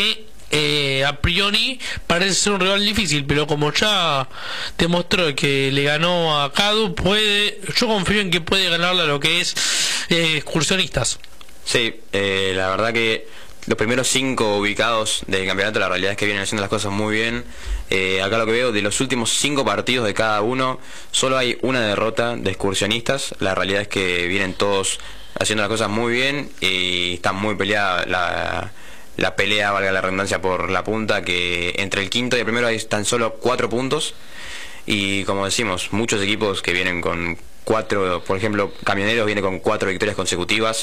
eh, a priori parece ser un rival difícil, pero como ya demostró que le ganó a Cadu, puede, yo confío en que puede ganarle a lo que es eh, Excursionistas. Sí, eh, la verdad que los primeros cinco ubicados del campeonato, la realidad es que vienen haciendo las cosas muy bien. Eh, acá lo que veo, de los últimos cinco partidos de cada uno, solo hay una derrota de Excursionistas. La realidad es que vienen todos haciendo las cosas muy bien y está muy peleada la, la pelea, valga la redundancia, por la punta, que entre el quinto y el primero hay tan solo cuatro puntos. Y como decimos, muchos equipos que vienen con cuatro, por ejemplo, Camioneros viene con cuatro victorias consecutivas,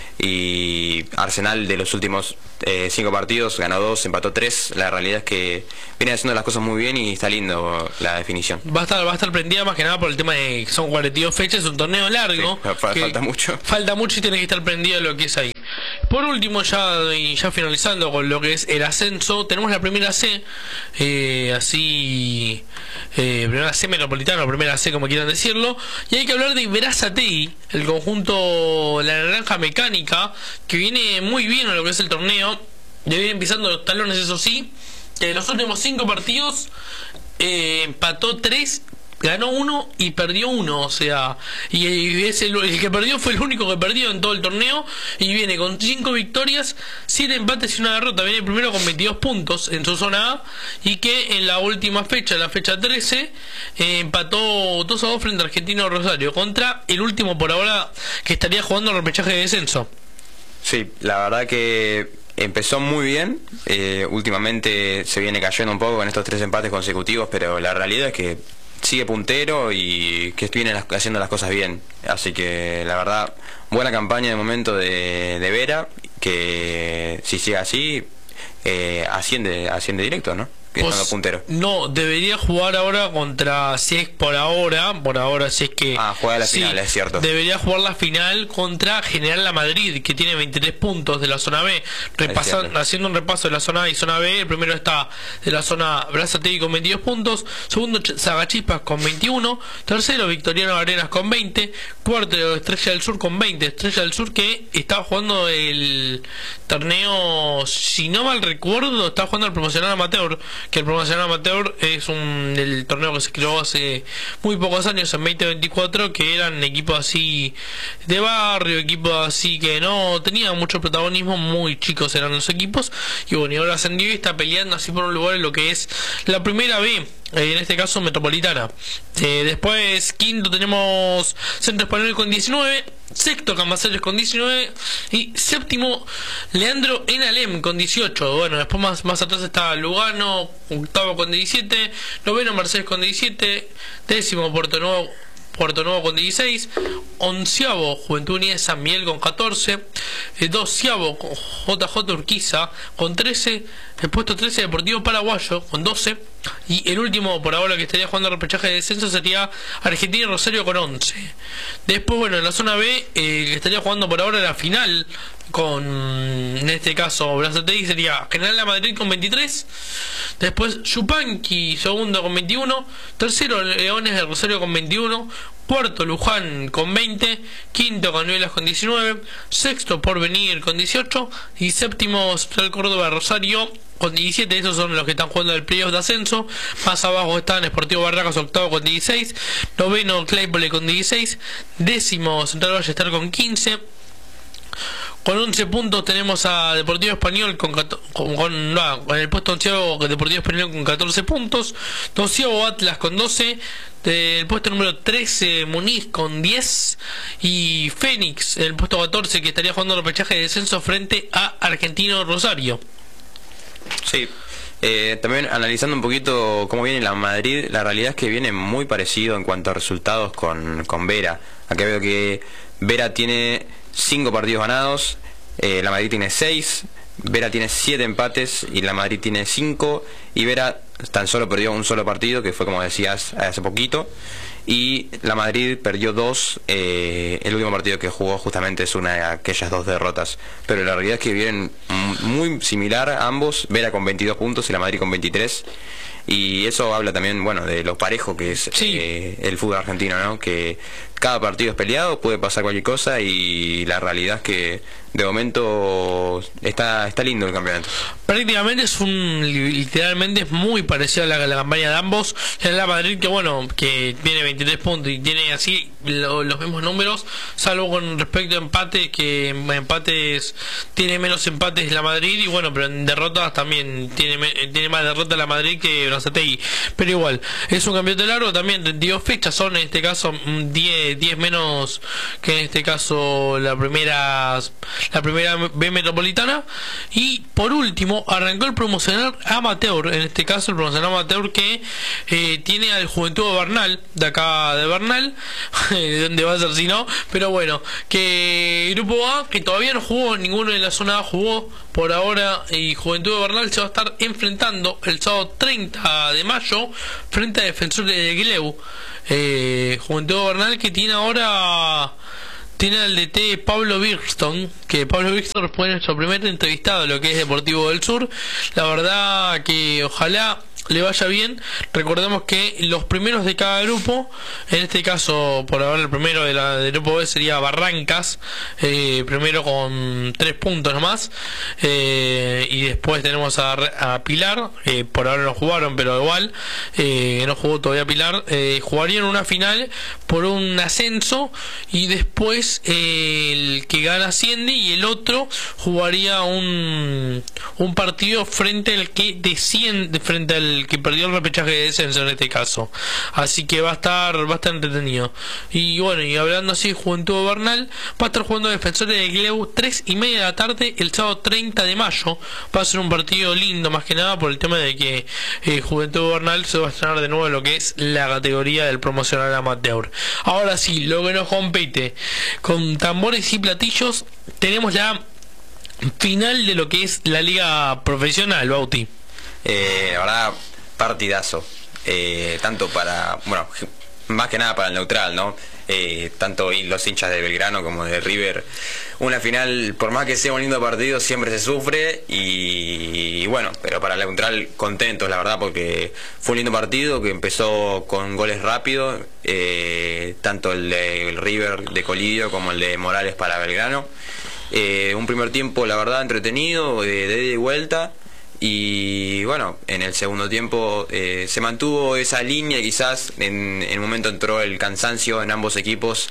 y Arsenal de los últimos eh, cinco partidos ganó dos, empató tres. La realidad es que viene haciendo las cosas muy bien y está lindo la definición. Va a estar, va a estar prendida más que nada por el tema de que son cuarenta y dos fechas, es un torneo largo. Sí, falta mucho. Falta mucho y tiene que estar prendido lo que es ahí. Por último, ya y ya finalizando con lo que es el ascenso, tenemos la primera C, eh, así, eh, primera C metropolitana o primera C como quieran decirlo, y hay que hablar de Berazategui, el conjunto La Naranja Mecánica, que viene muy bien a lo que es el torneo, ya viene pisando los talones, eso sí, en los últimos cinco partidos eh, empató tres, ganó uno y perdió uno, o sea, y es el, el que perdió fue el único que perdió en todo el torneo, y viene con cinco victorias, siete empates y una derrota. Viene primero con veintidós puntos en su zona A, y que en la última fecha, la fecha trece, eh, empató dos a dos frente a Argentino Rosario, contra el último por ahora que estaría jugando el repechaje de descenso. Sí, la verdad que empezó muy bien, eh, últimamente se viene cayendo un poco con estos tres empates consecutivos, pero la realidad es que sigue puntero y que vienen haciendo las cosas bien. Así que la verdad, buena campaña de momento de, de Vera, que si sigue así, eh, asciende, asciende directo, ¿no? Que estando puntero. No, debería jugar ahora contra, si es por ahora, por ahora si es que... Ah, juega la sí, final, es cierto. Debería jugar la final contra General La Madrid, que tiene veintitrés puntos de la zona B. Repasan, haciendo un repaso de la zona A y zona B, el primero está de la zona Berazategui con veintidós puntos, segundo Sagachispas con veintiuno, tercero Victoriano Arenas con veinte, cuarto Estrella del Sur con veinte, Estrella del Sur que estaba jugando el torneo, si no mal recuerdo, estaba jugando el promocional amateur, que el promocional amateur es un el torneo que se creó hace muy pocos años, en veinte veinticuatro, que eran equipos así de barrio, equipos así que no tenían mucho protagonismo, muy chicos eran los equipos, y bueno, y ahora ascendió y está peleando así por un lugar en lo que es la primera B, en este caso metropolitana. Eh, después quinto tenemos Centro Español con diecinueve, sexto Camaceres con diecinueve y séptimo Leandro Enalem con dieciocho. Bueno, después más, más atrás está Lugano, octavo con diecisiete, noveno Mercedes con diecisiete, décimo Puerto Nuevo Puerto Nuevo con dieciséis, onceavo Juventud Unida de San Miguel con catorce, eh, doceavo J J Urquiza con trece, el puesto trece Deportivo Paraguayo con doce, y el último por ahora que estaría jugando el repechaje de descenso sería Argentino Rosario con once. Después, bueno, en la zona B, eh, que estaría jugando por ahora la final con, en este caso, Berazategui, sería General La Madrid con veintitrés, después Yupanqui segundo con veintiuno, tercero Leones de Rosario con veintiuno, cuarto Luján con veinte, quinto Cañuelas con diecinueve, sexto Porvenir con dieciocho y séptimo Central Córdoba Rosario con diecisiete. Esos son los que están jugando el playoff de ascenso. Más abajo están Sportivo Barracas octavo con dieciséis, noveno Claypole con dieciséis, décimo Central Ballester con quince. Con once puntos tenemos a Deportivo Español con, con, con, no, con el puesto onceavo Deportivo Español con catorce puntos, doceavo Atlas con doce, del puesto número trece Muniz con diez y Fénix el puesto catorce, que estaría jugando el repechaje de descenso frente a Argentino Rosario. Sí, eh, también analizando un poquito cómo viene la Madrid, la realidad es que viene muy parecido en cuanto a resultados con, con Vera. Acá veo que Vera tiene cinco partidos ganados, eh, la Madrid tiene seis, Vera tiene siete empates y la Madrid tiene cinco, y Vera tan solo perdió un solo partido, que fue, como decías, hace poquito, y la Madrid perdió dos, eh, el último partido que jugó justamente es una de aquellas dos derrotas, pero la realidad es que vienen muy similar a ambos, Vera con veintidós puntos y la Madrid con veintitrés, y eso habla también, bueno, de lo parejo que es, sí, eh, el fútbol argentino, ¿no? Que cada partido es peleado, puede pasar cualquier cosa y la realidad es que de momento está está lindo el campeonato. Prácticamente es un, literalmente es muy parecido a la, a la campaña de ambos. En la Madrid, que bueno, que tiene veintitrés puntos y tiene así lo, los mismos números, salvo con respecto a empates, que en empates tiene menos empates la Madrid, y bueno, pero en derrotas también tiene tiene más derrotas la Madrid que Brazatei. Pero igual, es un campeonato largo, también treinta y dos fechas son en este caso diez, diez menos que en este caso la primera la primera B metropolitana. Y por último arrancó el promocional amateur, en este caso el promocional amateur que eh, tiene al Juventud de Bernal, de acá de Bernal, de donde va a ser si no, pero bueno, que grupo A, que todavía no jugó, ninguno de la zona A jugó por ahora, y Juventud de Bernal se va a estar enfrentando el sábado treinta de mayo frente a Defensores de Gleu. eh, Juventud de Bernal que tiene ahora tiene al D T Pablo Birston, que Pablo Birston fue nuestro primer entrevistado en lo que es Deportivo del Sur. La verdad que ojalá le vaya bien. Recordemos que los primeros de cada grupo, en este caso por ahora el primero de la, del grupo B sería Barrancas, eh, primero con tres puntos nomás, eh, y después tenemos a, a Pilar, eh, por ahora no jugaron pero igual, eh, no jugó todavía Pilar, eh, jugarían una final por un ascenso, y después eh, el que gana asciende y el otro jugaría un, un partido frente al que desciende, frente al que perdió el repechaje de descenso en este caso. Así que va a estar va a estar entretenido. Y bueno, y hablando así, Juventud de Bernal va a estar jugando Defensores de Gleu tres y media de la tarde el sábado treinta de mayo. Va a ser un partido lindo, más que nada por el tema de que eh, Juventud de Bernal se va a estrenar de nuevo en lo que es la categoría del promocional amateur. Ahora sí, lo que nos compete con tambores y platillos, tenemos la final de lo que es la liga profesional, Bauti. Eh, la verdad, partidazo, eh, tanto para, bueno, más que nada para el neutral, ¿no? Eh, tanto los hinchas de Belgrano como de River. Una final, por más que sea un lindo partido, siempre se sufre, y, y bueno, pero para el neutral contentos, la verdad, porque fue un lindo partido que empezó con goles rápidos, eh, tanto el de el River de Colidio como el de Morales para Belgrano. Eh, un primer tiempo, la verdad, entretenido, de, de ida y vuelta. Y bueno, en el segundo tiempo eh, se mantuvo esa línea, quizás en, en un momento entró el cansancio en ambos equipos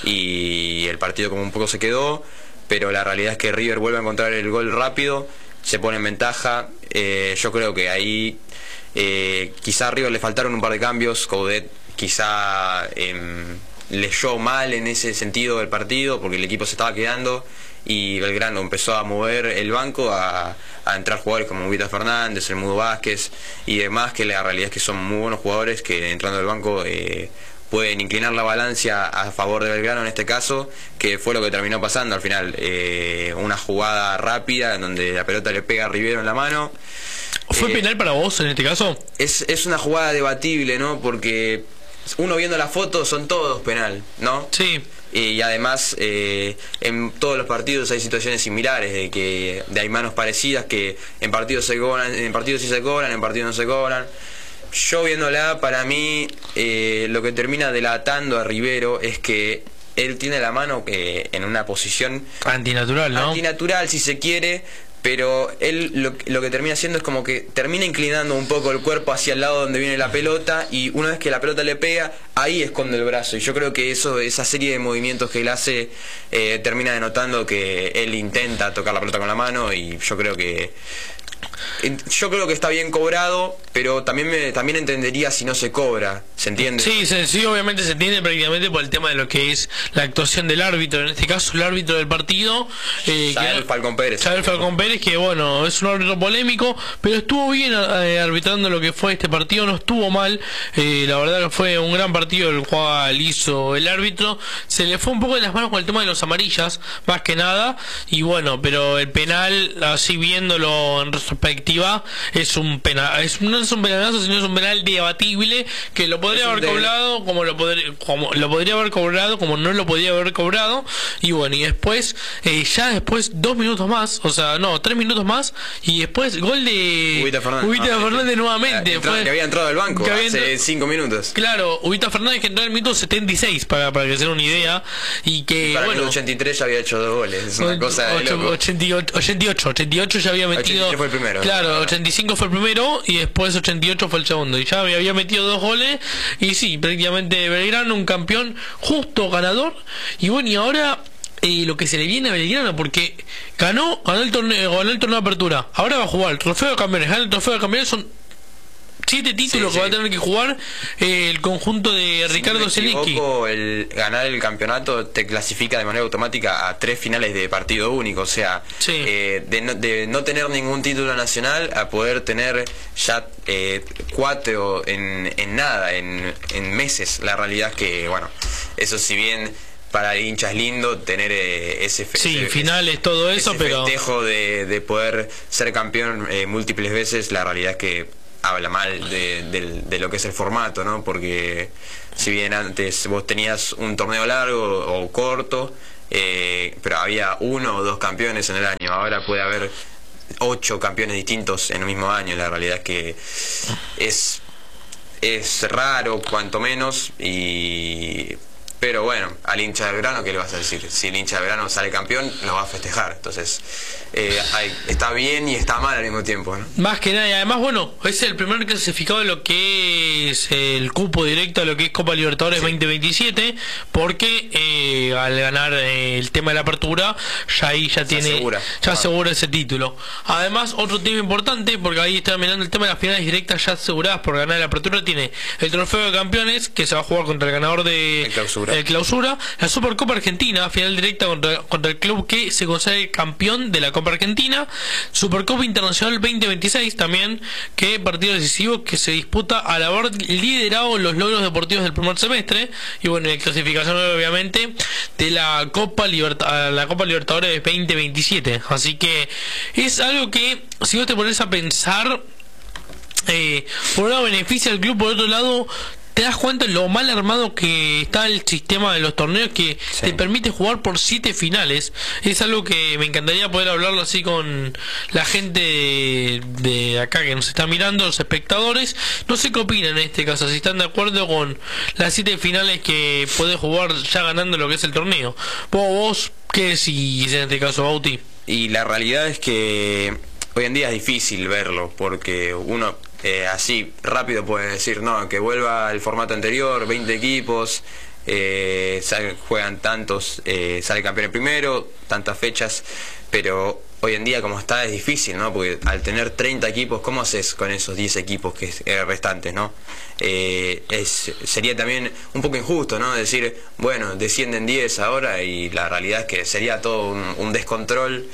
y el partido como un poco se quedó, pero la realidad es que River vuelve a encontrar el gol rápido, se pone en ventaja. eh, yo creo que ahí eh, quizá a River le faltaron un par de cambios. Coudet quizá eh, leyó mal en ese sentido del partido porque el equipo se estaba quedando, y Belgrano empezó a mover el banco, a, a entrar jugadores como Vita Fernández, el Mudo Vázquez y demás, que la realidad es que son muy buenos jugadores que entrando al banco eh, pueden inclinar la balanza a favor de Belgrano en este caso, que fue lo que terminó pasando al final. Eh, una jugada rápida en donde la pelota le pega a Rivero en la mano. ¿Fue eh, penal para vos en este caso? Es, es una jugada debatible, ¿no? Porque uno viendo la foto son todos penal, ¿no? Sí. Y además eh, en todos los partidos hay situaciones similares, de que de hay manos parecidas que en partidos se cobran, en partidos sí se cobran, en partidos no se cobran. Yo viéndola, para mí eh, lo que termina delatando a Rivero es que él tiene la mano eh, en una posición antinatural, ¿no? Antinatural, si se quiere, pero él lo, lo que termina haciendo es como que termina inclinando un poco el cuerpo hacia el lado donde viene la pelota, y una vez que la pelota le pega, ahí esconde el brazo, y yo creo que eso, esa serie de movimientos que él hace eh, termina denotando que él intenta tocar la pelota con la mano, y yo creo que yo creo que está bien cobrado, pero también me, también entendería si no se cobra, ¿se entiende? Sí, sí, sí, obviamente se entiende prácticamente por el tema de lo que es la actuación del árbitro, en este caso el árbitro del partido, eh, Yael Falcón Pérez. Yael Falcón Pérez, que bueno, es un árbitro polémico, pero estuvo bien eh, arbitrando lo que fue este partido, no estuvo mal. Eh, la verdad que fue un gran partido el cual hizo el árbitro. Se le fue un poco de las manos con el tema de los amarillas, más que nada, y bueno, pero el penal, así viéndolo en retrospectiva, es un penal, es, no es un penalazo, sino es un penal debatible, que lo podría haber cobrado como lo podría, como lo podría haber cobrado, como no lo podría haber cobrado. Y bueno, y después, eh, ya después, dos minutos más, o sea, no, no, tres minutos más y después gol de Ubita Fernández, Ubita ah, Fernández sí. nuevamente. Entró, Fue, que había entrado al banco que había hace entrado- cinco minutos. Claro, Ubita Fernández que entró en el minuto setenta y seis para, para que se den una idea y que Para bueno, el ochenta y tres ya había hecho dos goles. Es una cosa de ocho- loco. ochenta y ocho, ochenta y ocho, ochenta y ocho ya había metido. ochenta y tres fue el primero. Claro, ochenta y cinco fue el primero y después ochenta y ocho fue el segundo. Y ya había, había metido dos goles. Y sí, prácticamente Belgrano, un campeón justo ganador. Y bueno, y ahora eh, lo que se le viene a Belgrano, porque ganó, ganó el torneo, ganó el torneo de apertura. Ahora va a jugar el trofeo de campeones. Gana el trofeo de campeones, son siete títulos Sí, que sí. va a tener que jugar eh, el conjunto de Si Ricardo no me Zelinski. equivoco, el ganar el campeonato te clasifica de manera automática a tres finales de partido único, o sea, Sí. eh, de, no, de no tener ningún título nacional a poder tener ya eh, cuatro en, en nada, en, en meses. La realidad es que, bueno, eso si bien para el hincha es lindo tener eh, ese, fe- Sí, ese- finales, todo eso, ese pero festejo de, de poder ser campeón eh, múltiples veces, la realidad es que habla mal de, del- de lo que es el formato, ¿no? Porque si bien antes vos tenías un torneo largo o corto, eh, pero había uno o dos campeones en el año, ahora puede haber ocho campeones distintos en el mismo año. La realidad es que es es raro, cuanto menos, y pero bueno, al hincha de Belgrano, ¿qué le vas a decir? Si el hincha de Belgrano sale campeón, lo va a festejar. Entonces, eh, hay- está bien y está mal al mismo tiempo, ¿no? más que nada, y además, bueno, es el primer clasificado de lo que es el cupo directo a lo que es Copa Libertadores veinte veintisiete, porque eh, al ganar eh, el tema de la apertura, ya ahí ya tiene, asegura. ya asegura ese título. Además, otro tema importante, porque ahí está mirando el tema de las finales directas ya aseguradas por ganar la apertura, tiene el trofeo de campeones, que se va a jugar contra el ganador de El clausura. el clausura, la Supercopa Argentina, final directa contra, contra el club que se consagra campeón de la Copa Argentina, Supercopa Internacional veinte veintiséis también, que partido decisivo que se disputa al haber liderado los logros deportivos del primer semestre, y bueno, y clasificación obviamente de la Copa Liberta- la Copa Libertadores veinte veintisiete. Así que es algo que, si vos te pones a pensar, eh, por un lado beneficia al club, por otro lado te das cuenta de lo mal armado que está el sistema de los torneos, que Sí. te permite jugar por siete finales. Es algo que me encantaría poder hablarlo así con la gente de, de acá que nos está mirando, los espectadores. No sé qué opinan en este caso, si están de acuerdo con las siete finales que podés jugar ya ganando lo que es el torneo. Vos, vos ¿qué decís en este caso, Bauti? Y la realidad es que hoy en día es difícil verlo, porque uno eh, así rápido puede decir, no, que vuelva el formato anterior, veinte equipos, eh, sal- juegan tantos, eh, sale campeón el primero, tantas fechas, pero hoy en día como está es difícil, ¿no? Porque al tener treinta equipos, ¿cómo haces con esos diez equipos que eh, restantes, ¿no? Eh, es, sería también un poco injusto, ¿no? Decir, bueno, descienden diez ahora, y la realidad es que sería todo un, un descontrol.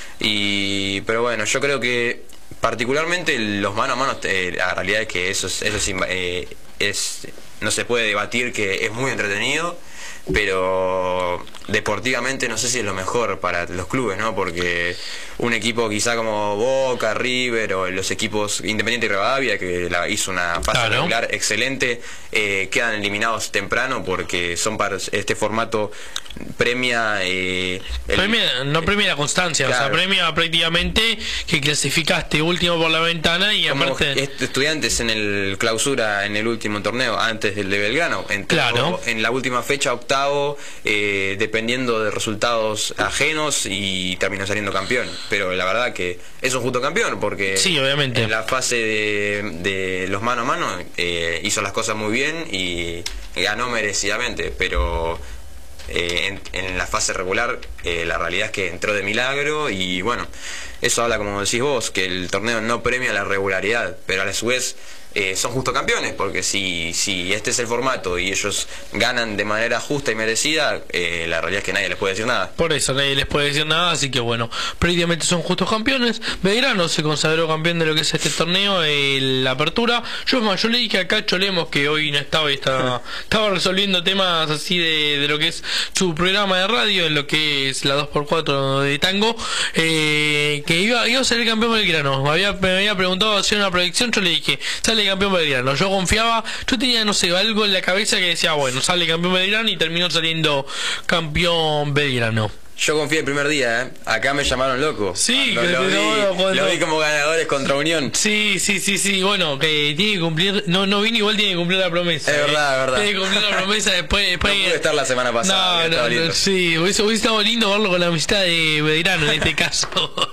Y pero bueno, yo creo que particularmente los mano a mano, eh, la realidad es que eso es, eso es, inva- eh, es no se puede debatir, que es muy entretenido, pero deportivamente no sé si es lo mejor para los clubes, ¿no? Porque un equipo quizá como Boca, River o los equipos Independiente y Rivadavia, que la, hizo una fase Claro. regular excelente, eh, quedan eliminados temprano porque son para este formato premia eh, el- Premia- no premia la constancia, o sea, Claro. premia prácticamente que clasificaste último por la ventana y como aparte... est- estudiantes en el clausura en el último torneo antes del de Belgrano, entró Claro. en la última fecha octavo, eh, dependiendo de resultados ajenos, y terminó saliendo campeón. Pero la verdad que es un justo campeón, porque Sí, obviamente. en la fase de, de los mano a mano eh, hizo las cosas muy bien y ganó merecidamente, pero eh, en, en la fase regular eh, la realidad es que entró de milagro, y bueno, eso habla, como decís vos, que el torneo no premia la regularidad, pero a la su vez eh, son justo campeones, porque si, si este es el formato y ellos ganan de manera justa y merecida, eh, la realidad es que nadie les puede decir nada. Por eso nadie les puede decir nada, así que bueno, prácticamente son justos campeones. Belgrano se consagró campeón de lo que es este torneo, eh, la apertura. Yo, más, yo le dije a Cacho Lemos, que hoy no estaba y estaba, estaba resolviendo temas así de, de lo que es su programa de radio, en lo que es la dos por cuatro de tango, eh, que iba, iba a ser el campeón Belgrano. Me había, me había preguntado hacer una predicción, yo le dije, sale campeón Belgrano. Yo confiaba, yo tenía, no sé, algo en la cabeza que decía, bueno, sale campeón Belgrano, y terminó saliendo campeón Belgrano. Yo confié el primer día, ¿eh? Acá me llamaron loco. Sí, lo, que lo, te- vi, no, cuando- lo vi como ganadores contra Unión. Sí, sí, sí, sí, bueno, que tiene que cumplir, no, no vino, igual tiene que cumplir la promesa. Es eh. verdad, es verdad. Tiene que cumplir la promesa después, después No pude estar la semana pasada, No, que estaba no, lindo. no, sí, hubiese, hubiese estado lindo verlo con la amistad de Belgrano en este caso.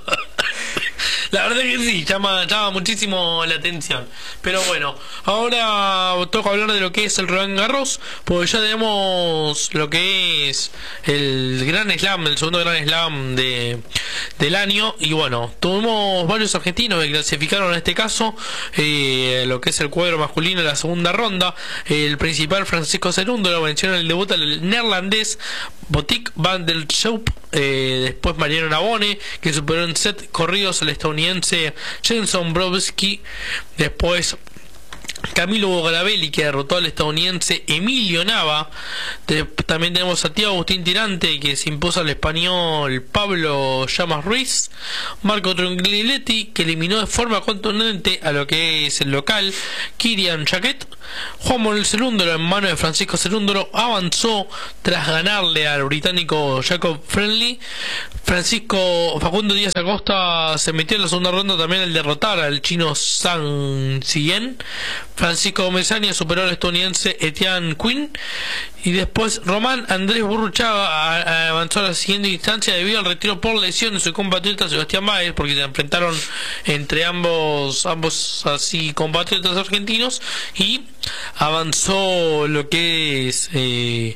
La verdad que sí, llama, llama muchísimo la atención. Pero bueno, ahora toca hablar de lo que es el Roland Garros, porque ya tenemos lo que es el Gran Slam, el segundo Gran Slam de, del año. Y bueno, tuvimos varios argentinos que clasificaron en este caso, eh, lo que es el cuadro masculino en la segunda ronda. El principal, Francisco Cerúndolo, venció en el debut al neerlandés Botic van der Schoop. Eh, después Mariano Navone, que superó en set corridos al estadounidense Jenson Brobski. Después Camilo Bogarabelli, que derrotó al estadounidense Emilio Nava. De- también tenemos a Thiago Agustín Tirante, que se impuso al español Pablo Llamas Ruiz. Marco Trongliletti, que eliminó de forma contundente a lo que es el local Kirian Jaquet. Juan Manuel Cerúndolo, en mano de Francisco Cerúndolo, avanzó tras ganarle al británico Jacob Friendly. Francisco Facundo Díaz Acosta se metió en la segunda ronda también al derrotar al chino Zhang Ziyen. Francisco Mesaña superó al estadounidense Etienne Quinn. Y después Román Andrés Burruchaga a- a- avanzó a la siguiente instancia debido al retiro por lesión de su compatriota Sebastián Báez, porque se enfrentaron entre ambos ambos así compatriotas argentinos, y avanzó lo que es eh,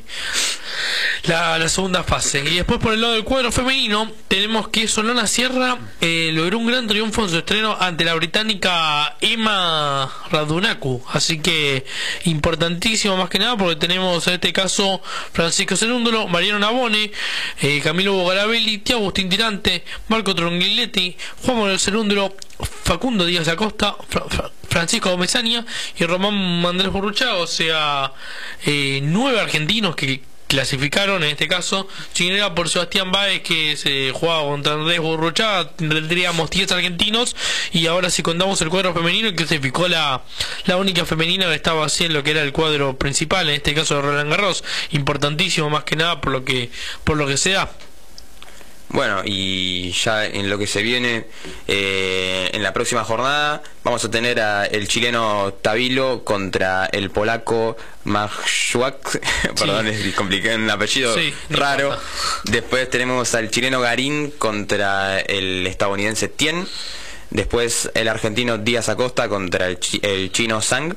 la, la segunda fase. Y después por el lado del cuadro femenino tenemos que Solana Sierra eh, logró un gran triunfo en su estreno ante la británica Emma Radunacu, así que importantísimo más que nada, porque tenemos en este caso Francisco Cerúndolo, Mariano Navone, eh, Camilo Bogarabelli, Thiago Agustín Tirante, Marco Trongliletti, Juan Manuel Cerúndolo, Facundo Díaz Acosta, Fra- Fra- Francisco Mesaña y Román Andrés Burruchaga. O sea, eh, nueve argentinos que clasificaron en este caso. Si no era por Sebastián Báez, que se jugaba contra Andrés Burruchaga, tendríamos diez argentinos. Y ahora, si contamos el cuadro femenino, clasificó la, la única femenina que estaba así en lo que era el cuadro principal, en este caso de Roland Garros. Importantísimo más que nada por lo que por lo que se da. Bueno, y ya en lo que se viene, eh, en la próxima jornada vamos a tener a el chileno Tavilo contra el polaco Majczak. Perdón, es complicado, un apellido Sí, no raro. importa. Después tenemos al chileno Garín contra el estadounidense Tien. Después el argentino Díaz Acosta contra el, chi- el chino Zhang.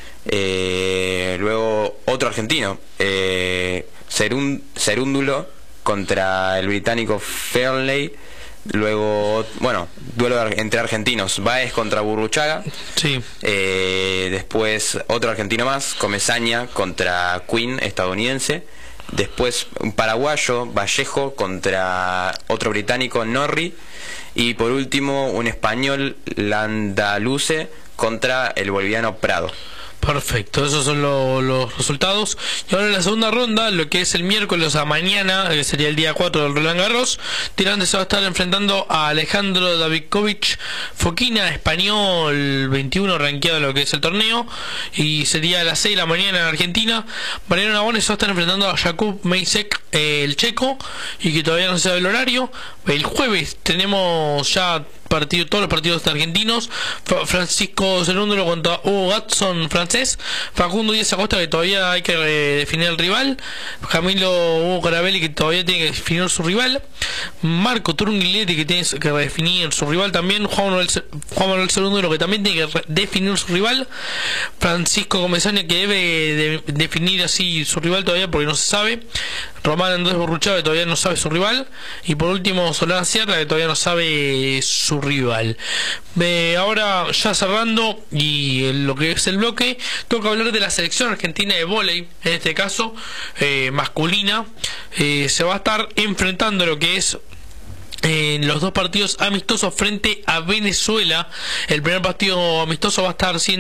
Eh, luego otro argentino, eh, Cerún- Cerúndulo contra el británico Fairley. Luego, bueno, duelo de ar- entre argentinos, Baez contra Burruchaga. Sí. Eh, después otro argentino más, Comesaña contra Quinn, estadounidense. Después un paraguayo, Vallejo contra otro británico, Norrie. Y por último un español, Landaluce contra el boliviano Prado. Perfecto, esos son lo- los resultados. Y ahora en la segunda ronda, lo que es el miércoles a mañana, que sería el día cuatro del Roland Garros, Tirante se va a estar enfrentando a Alejandro Davidovich Fokina, español veintiuno, rankeado en lo que es el torneo, y sería a las seis de la mañana en Argentina. Mariano Navone se va a estar enfrentando a Jakub Meisek, eh, el checo, y que todavía no se sabe el horario. El jueves tenemos ya partido, todos los partidos argentinos. Fra- Francisco Cerúndolo contra Hugo Gatson, francés. Facundo Díaz Acosta, que todavía hay que eh, definir el rival. Camilo Hugo Carabelli, que todavía tiene que definir su rival. Marco Trongliletti, que tiene que definir su rival también. Juan Manuel, Ce- Juan Manuel Cerúndolo, que también tiene que re- definir su rival. Francisco Comesaña, que debe de- definir así su rival todavía porque no se sabe. Román Andrés Burruchaga, que todavía no sabe su rival. Y por último Solana Sierra, que todavía no sabe su rival. Eh, ahora ya cerrando y en lo que es el bloque, toca hablar de la selección argentina de vóley, en este caso eh, masculina. Eh, se va a estar enfrentando lo que es en los dos partidos amistosos frente a Venezuela. El primer partido amistoso va a estar siendo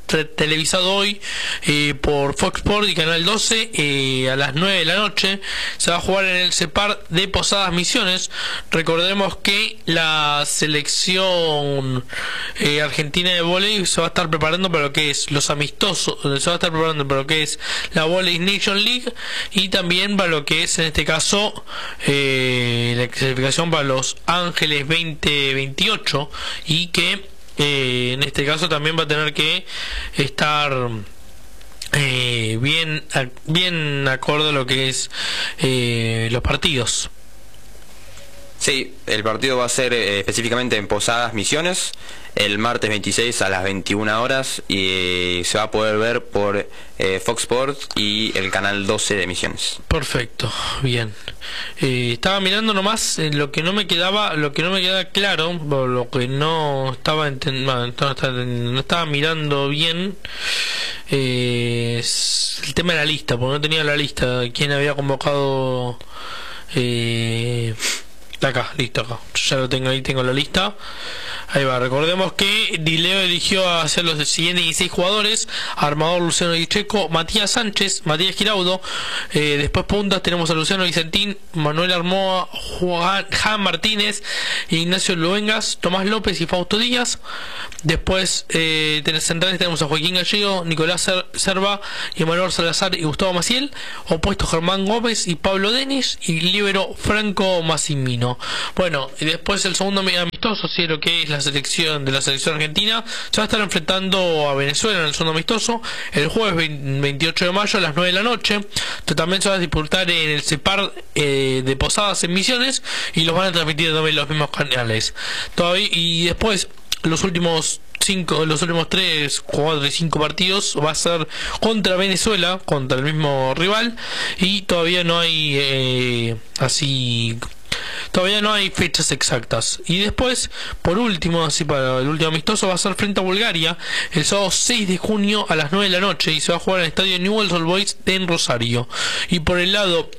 te televisado hoy eh, por Fox Sports y Canal doce eh, a las nueve de la noche. Se va a jugar en el CEPAR de Posadas Misiones. Recordemos que la selección eh, argentina de vóley se va a estar preparando para lo que es los amistosos, se va a estar preparando para lo que es la Volley Nation League y también para lo que es en este caso eh, la clasificación para los Ángeles veinte veintiocho, y que eh, en este caso también va a tener que estar eh, bien bien acorde a lo que es eh, los partidos. Sí, el partido va a ser eh, específicamente en Posadas Misiones el martes veintiséis a las veintiuna horas y eh, se va a poder ver por eh, Fox Sports y el canal doce de Misiones. Perfecto, bien. Eh, estaba mirando nomás eh, lo que no me quedaba, lo que no me queda claro, o lo que no estaba enten- no, no estaba, no estaba mirando bien, eh, es el tema de la lista, porque no tenía la lista de quién había convocado. Eh, Acá, listo, acá. Yo ya lo tengo ahí, tengo la lista. Ahí va, recordemos que Dileo eligió a hacer los siguientes dieciséis jugadores: Armador Luciano Dicheco, Matías Sánchez, Matías Giraudo, eh, después puntas tenemos a Luciano Vicentín, Manuel Armoa, Juan Jan Martínez, Ignacio Luengas, Tomás López y Fausto Díaz. Después eh, en centrales tenemos a Joaquín Gallego, Nicolás Serva, Emanuel Salazar y Gustavo Maciel. Opuesto Germán Gómez y Pablo Denis, y líbero Franco Massimino. Bueno, y después el segundo amistoso, sí, lo que es la selección de la selección argentina, se va a estar enfrentando a Venezuela en el segundo amistoso el jueves veintiocho de mayo a las nueve de la noche. Esto también se va a disputar en el CEPAR eh, de Posadas en Misiones, y los van a transmitir también los mismos canales. Todavía, y después los últimos cinco, los últimos tres, cuatro y cinco partidos va a ser contra Venezuela, contra el mismo rival, y todavía no hay eh, así Todavía no hay fechas exactas. Y después, por último, así para el último amistoso, va a ser frente a Bulgaria el sábado seis de junio a las nueve de la noche, y se va a jugar en el estadio Newell's Old Boys en Rosario. Y por el lado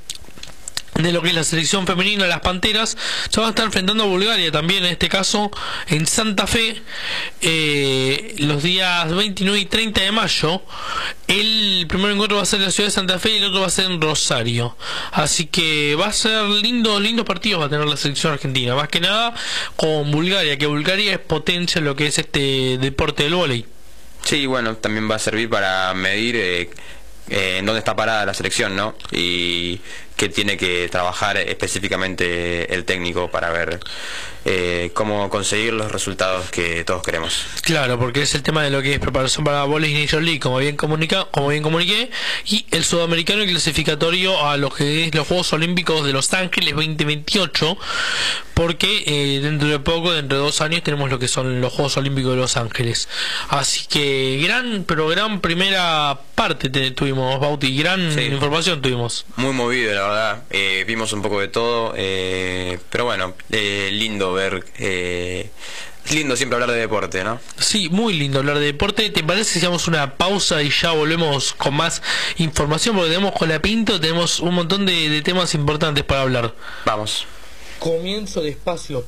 de lo que es la selección femenina, las Panteras se van a estar enfrentando a Bulgaria también, en este caso en Santa Fe, eh, los días veintinueve y treinta de mayo. El primer encuentro va a ser en la ciudad de Santa Fe y el otro va a ser en Rosario, así que va a ser lindo, lindos partidos va a tener la selección argentina, más que nada con Bulgaria, que Bulgaria es potencia en lo que es este deporte del vóley. Sí, bueno, también va a servir para medir eh, eh, en dónde está parada la selección, ¿no? Y que tiene que trabajar específicamente el técnico para ver eh, cómo conseguir los resultados que todos queremos. Claro, porque es el tema de lo que es preparación para Volley Nation League, como bien comunica, como bien comuniqué, y el sudamericano y clasificatorio a lo que es los Juegos Olímpicos de Los Ángeles veinte veintiocho, porque eh, dentro de poco, dentro de dos años, tenemos lo que son los Juegos Olímpicos de Los Ángeles. Así que gran, pero gran primera parte te, tuvimos, Bauti, gran sí. información tuvimos. Muy movido, la verdad, eh, vimos un poco de todo, eh, pero bueno, eh, lindo ver, eh, es lindo siempre hablar de deporte, ¿no? Sí, muy lindo hablar de deporte. ¿Te parece si hacemos una pausa y ya volvemos con más información? Porque tenemos con la Pinto, tenemos un montón de, de temas importantes para hablar. Vamos. Comienzo de espacio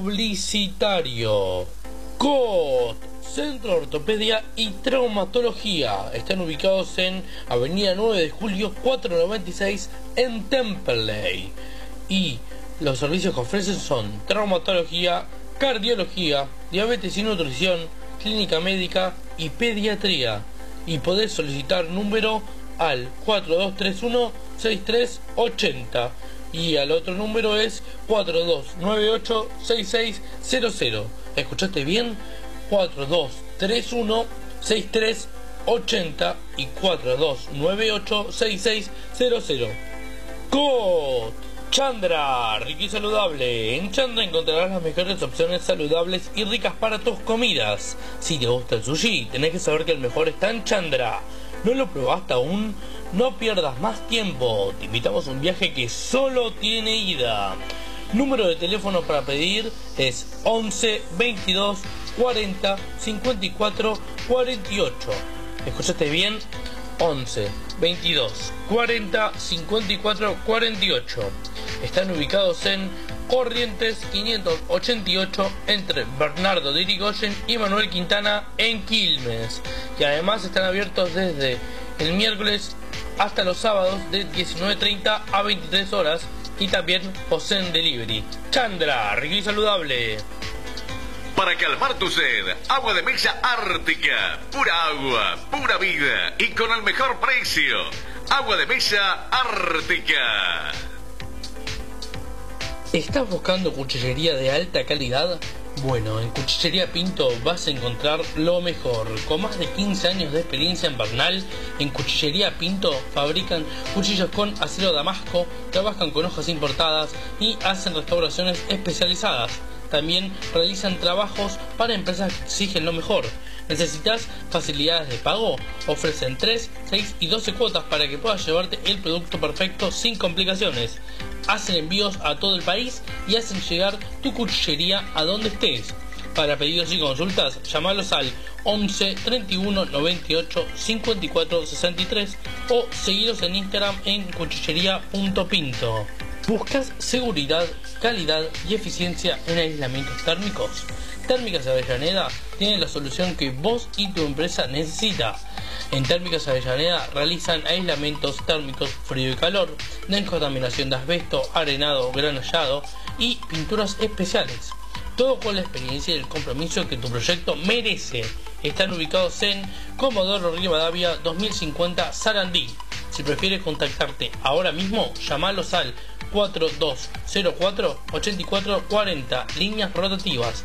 publicitario. C O T, Centro de Ortopedia y Traumatología. Están ubicados en Avenida nueve de Julio cuatrocientos noventa y seis en Temperley. Y los servicios que ofrecen son traumatología, cardiología, diabetes y nutrición, clínica médica y pediatría. Y podés solicitar número al cuatro dos tres uno seis tres ocho cero. Y al otro número es cuatro dos nueve ocho seis seis cero cero. ¿Escuchaste bien? cuatro dos tres uno seis tres ocho cero y cuatro dos nueve ocho seis seis cero cero. C O T, Chandra, rico y saludable. En Chandra encontrarás las mejores opciones saludables y ricas para tus comidas. Si te gusta el sushi, tenés que saber que el mejor está en Chandra. ¿No lo probaste aún? No pierdas más tiempo. Te invitamos a un viaje que solo tiene ida. Número de teléfono para pedir es once veintidós cuarenta cincuenta y cuatro cuarenta y ocho. ¿Escuchaste bien? once veintidós cuarenta cincuenta y cuatro cuarenta y ocho. Están ubicados en Corrientes quinientos ochenta y ocho entre Bernardo de Irigoyen y Manuel Quintana en Quilmes, y además están abiertos desde el miércoles hasta los sábados de diecinueve treinta a veintitrés horas, y también poseen delivery. Chandra, rico y saludable. Para calmar tu sed, agua de mesa Ártica, pura agua, pura vida y con el mejor precio. Agua de mesa Ártica. ¿Estás buscando cuchillería de alta calidad? Bueno, en Cuchillería Pinto vas a encontrar lo mejor. Con más de quince años de experiencia en Bernal, en Cuchillería Pinto fabrican cuchillos con acero damasco, trabajan con hojas importadas y hacen restauraciones especializadas. También realizan trabajos para empresas que exigen lo mejor. ¿Necesitas facilidades de pago? Ofrecen tres, seis y doce cuotas para que puedas llevarte el producto perfecto sin complicaciones. Hacen envíos a todo el país y hacen llegar tu cuchillería a donde estés. Para pedidos y consultas, llamalos al once, treinta y uno, noventa y ocho, cincuenta y cuatro, sesenta y tres o seguiros en Instagram en cuchillería punto pinto. ¿Buscas seguridad, calidad y eficiencia en aislamientos térmicos? Térmicas Avellaneda tiene la solución que vos y tu empresa necesita. En Térmicas Avellaneda realizan aislamientos térmicos frío y calor, descontaminación de asbesto, arenado, granallado y pinturas especiales. Todo con la experiencia y el compromiso que tu proyecto merece. Están ubicados en Comodoro Rivadavia dos mil cincuenta Sarandí. Si prefieres contactarte ahora mismo, llamalos al cuatro dos cero cuatro, ocho cuatro cuatro cero, líneas rotativas.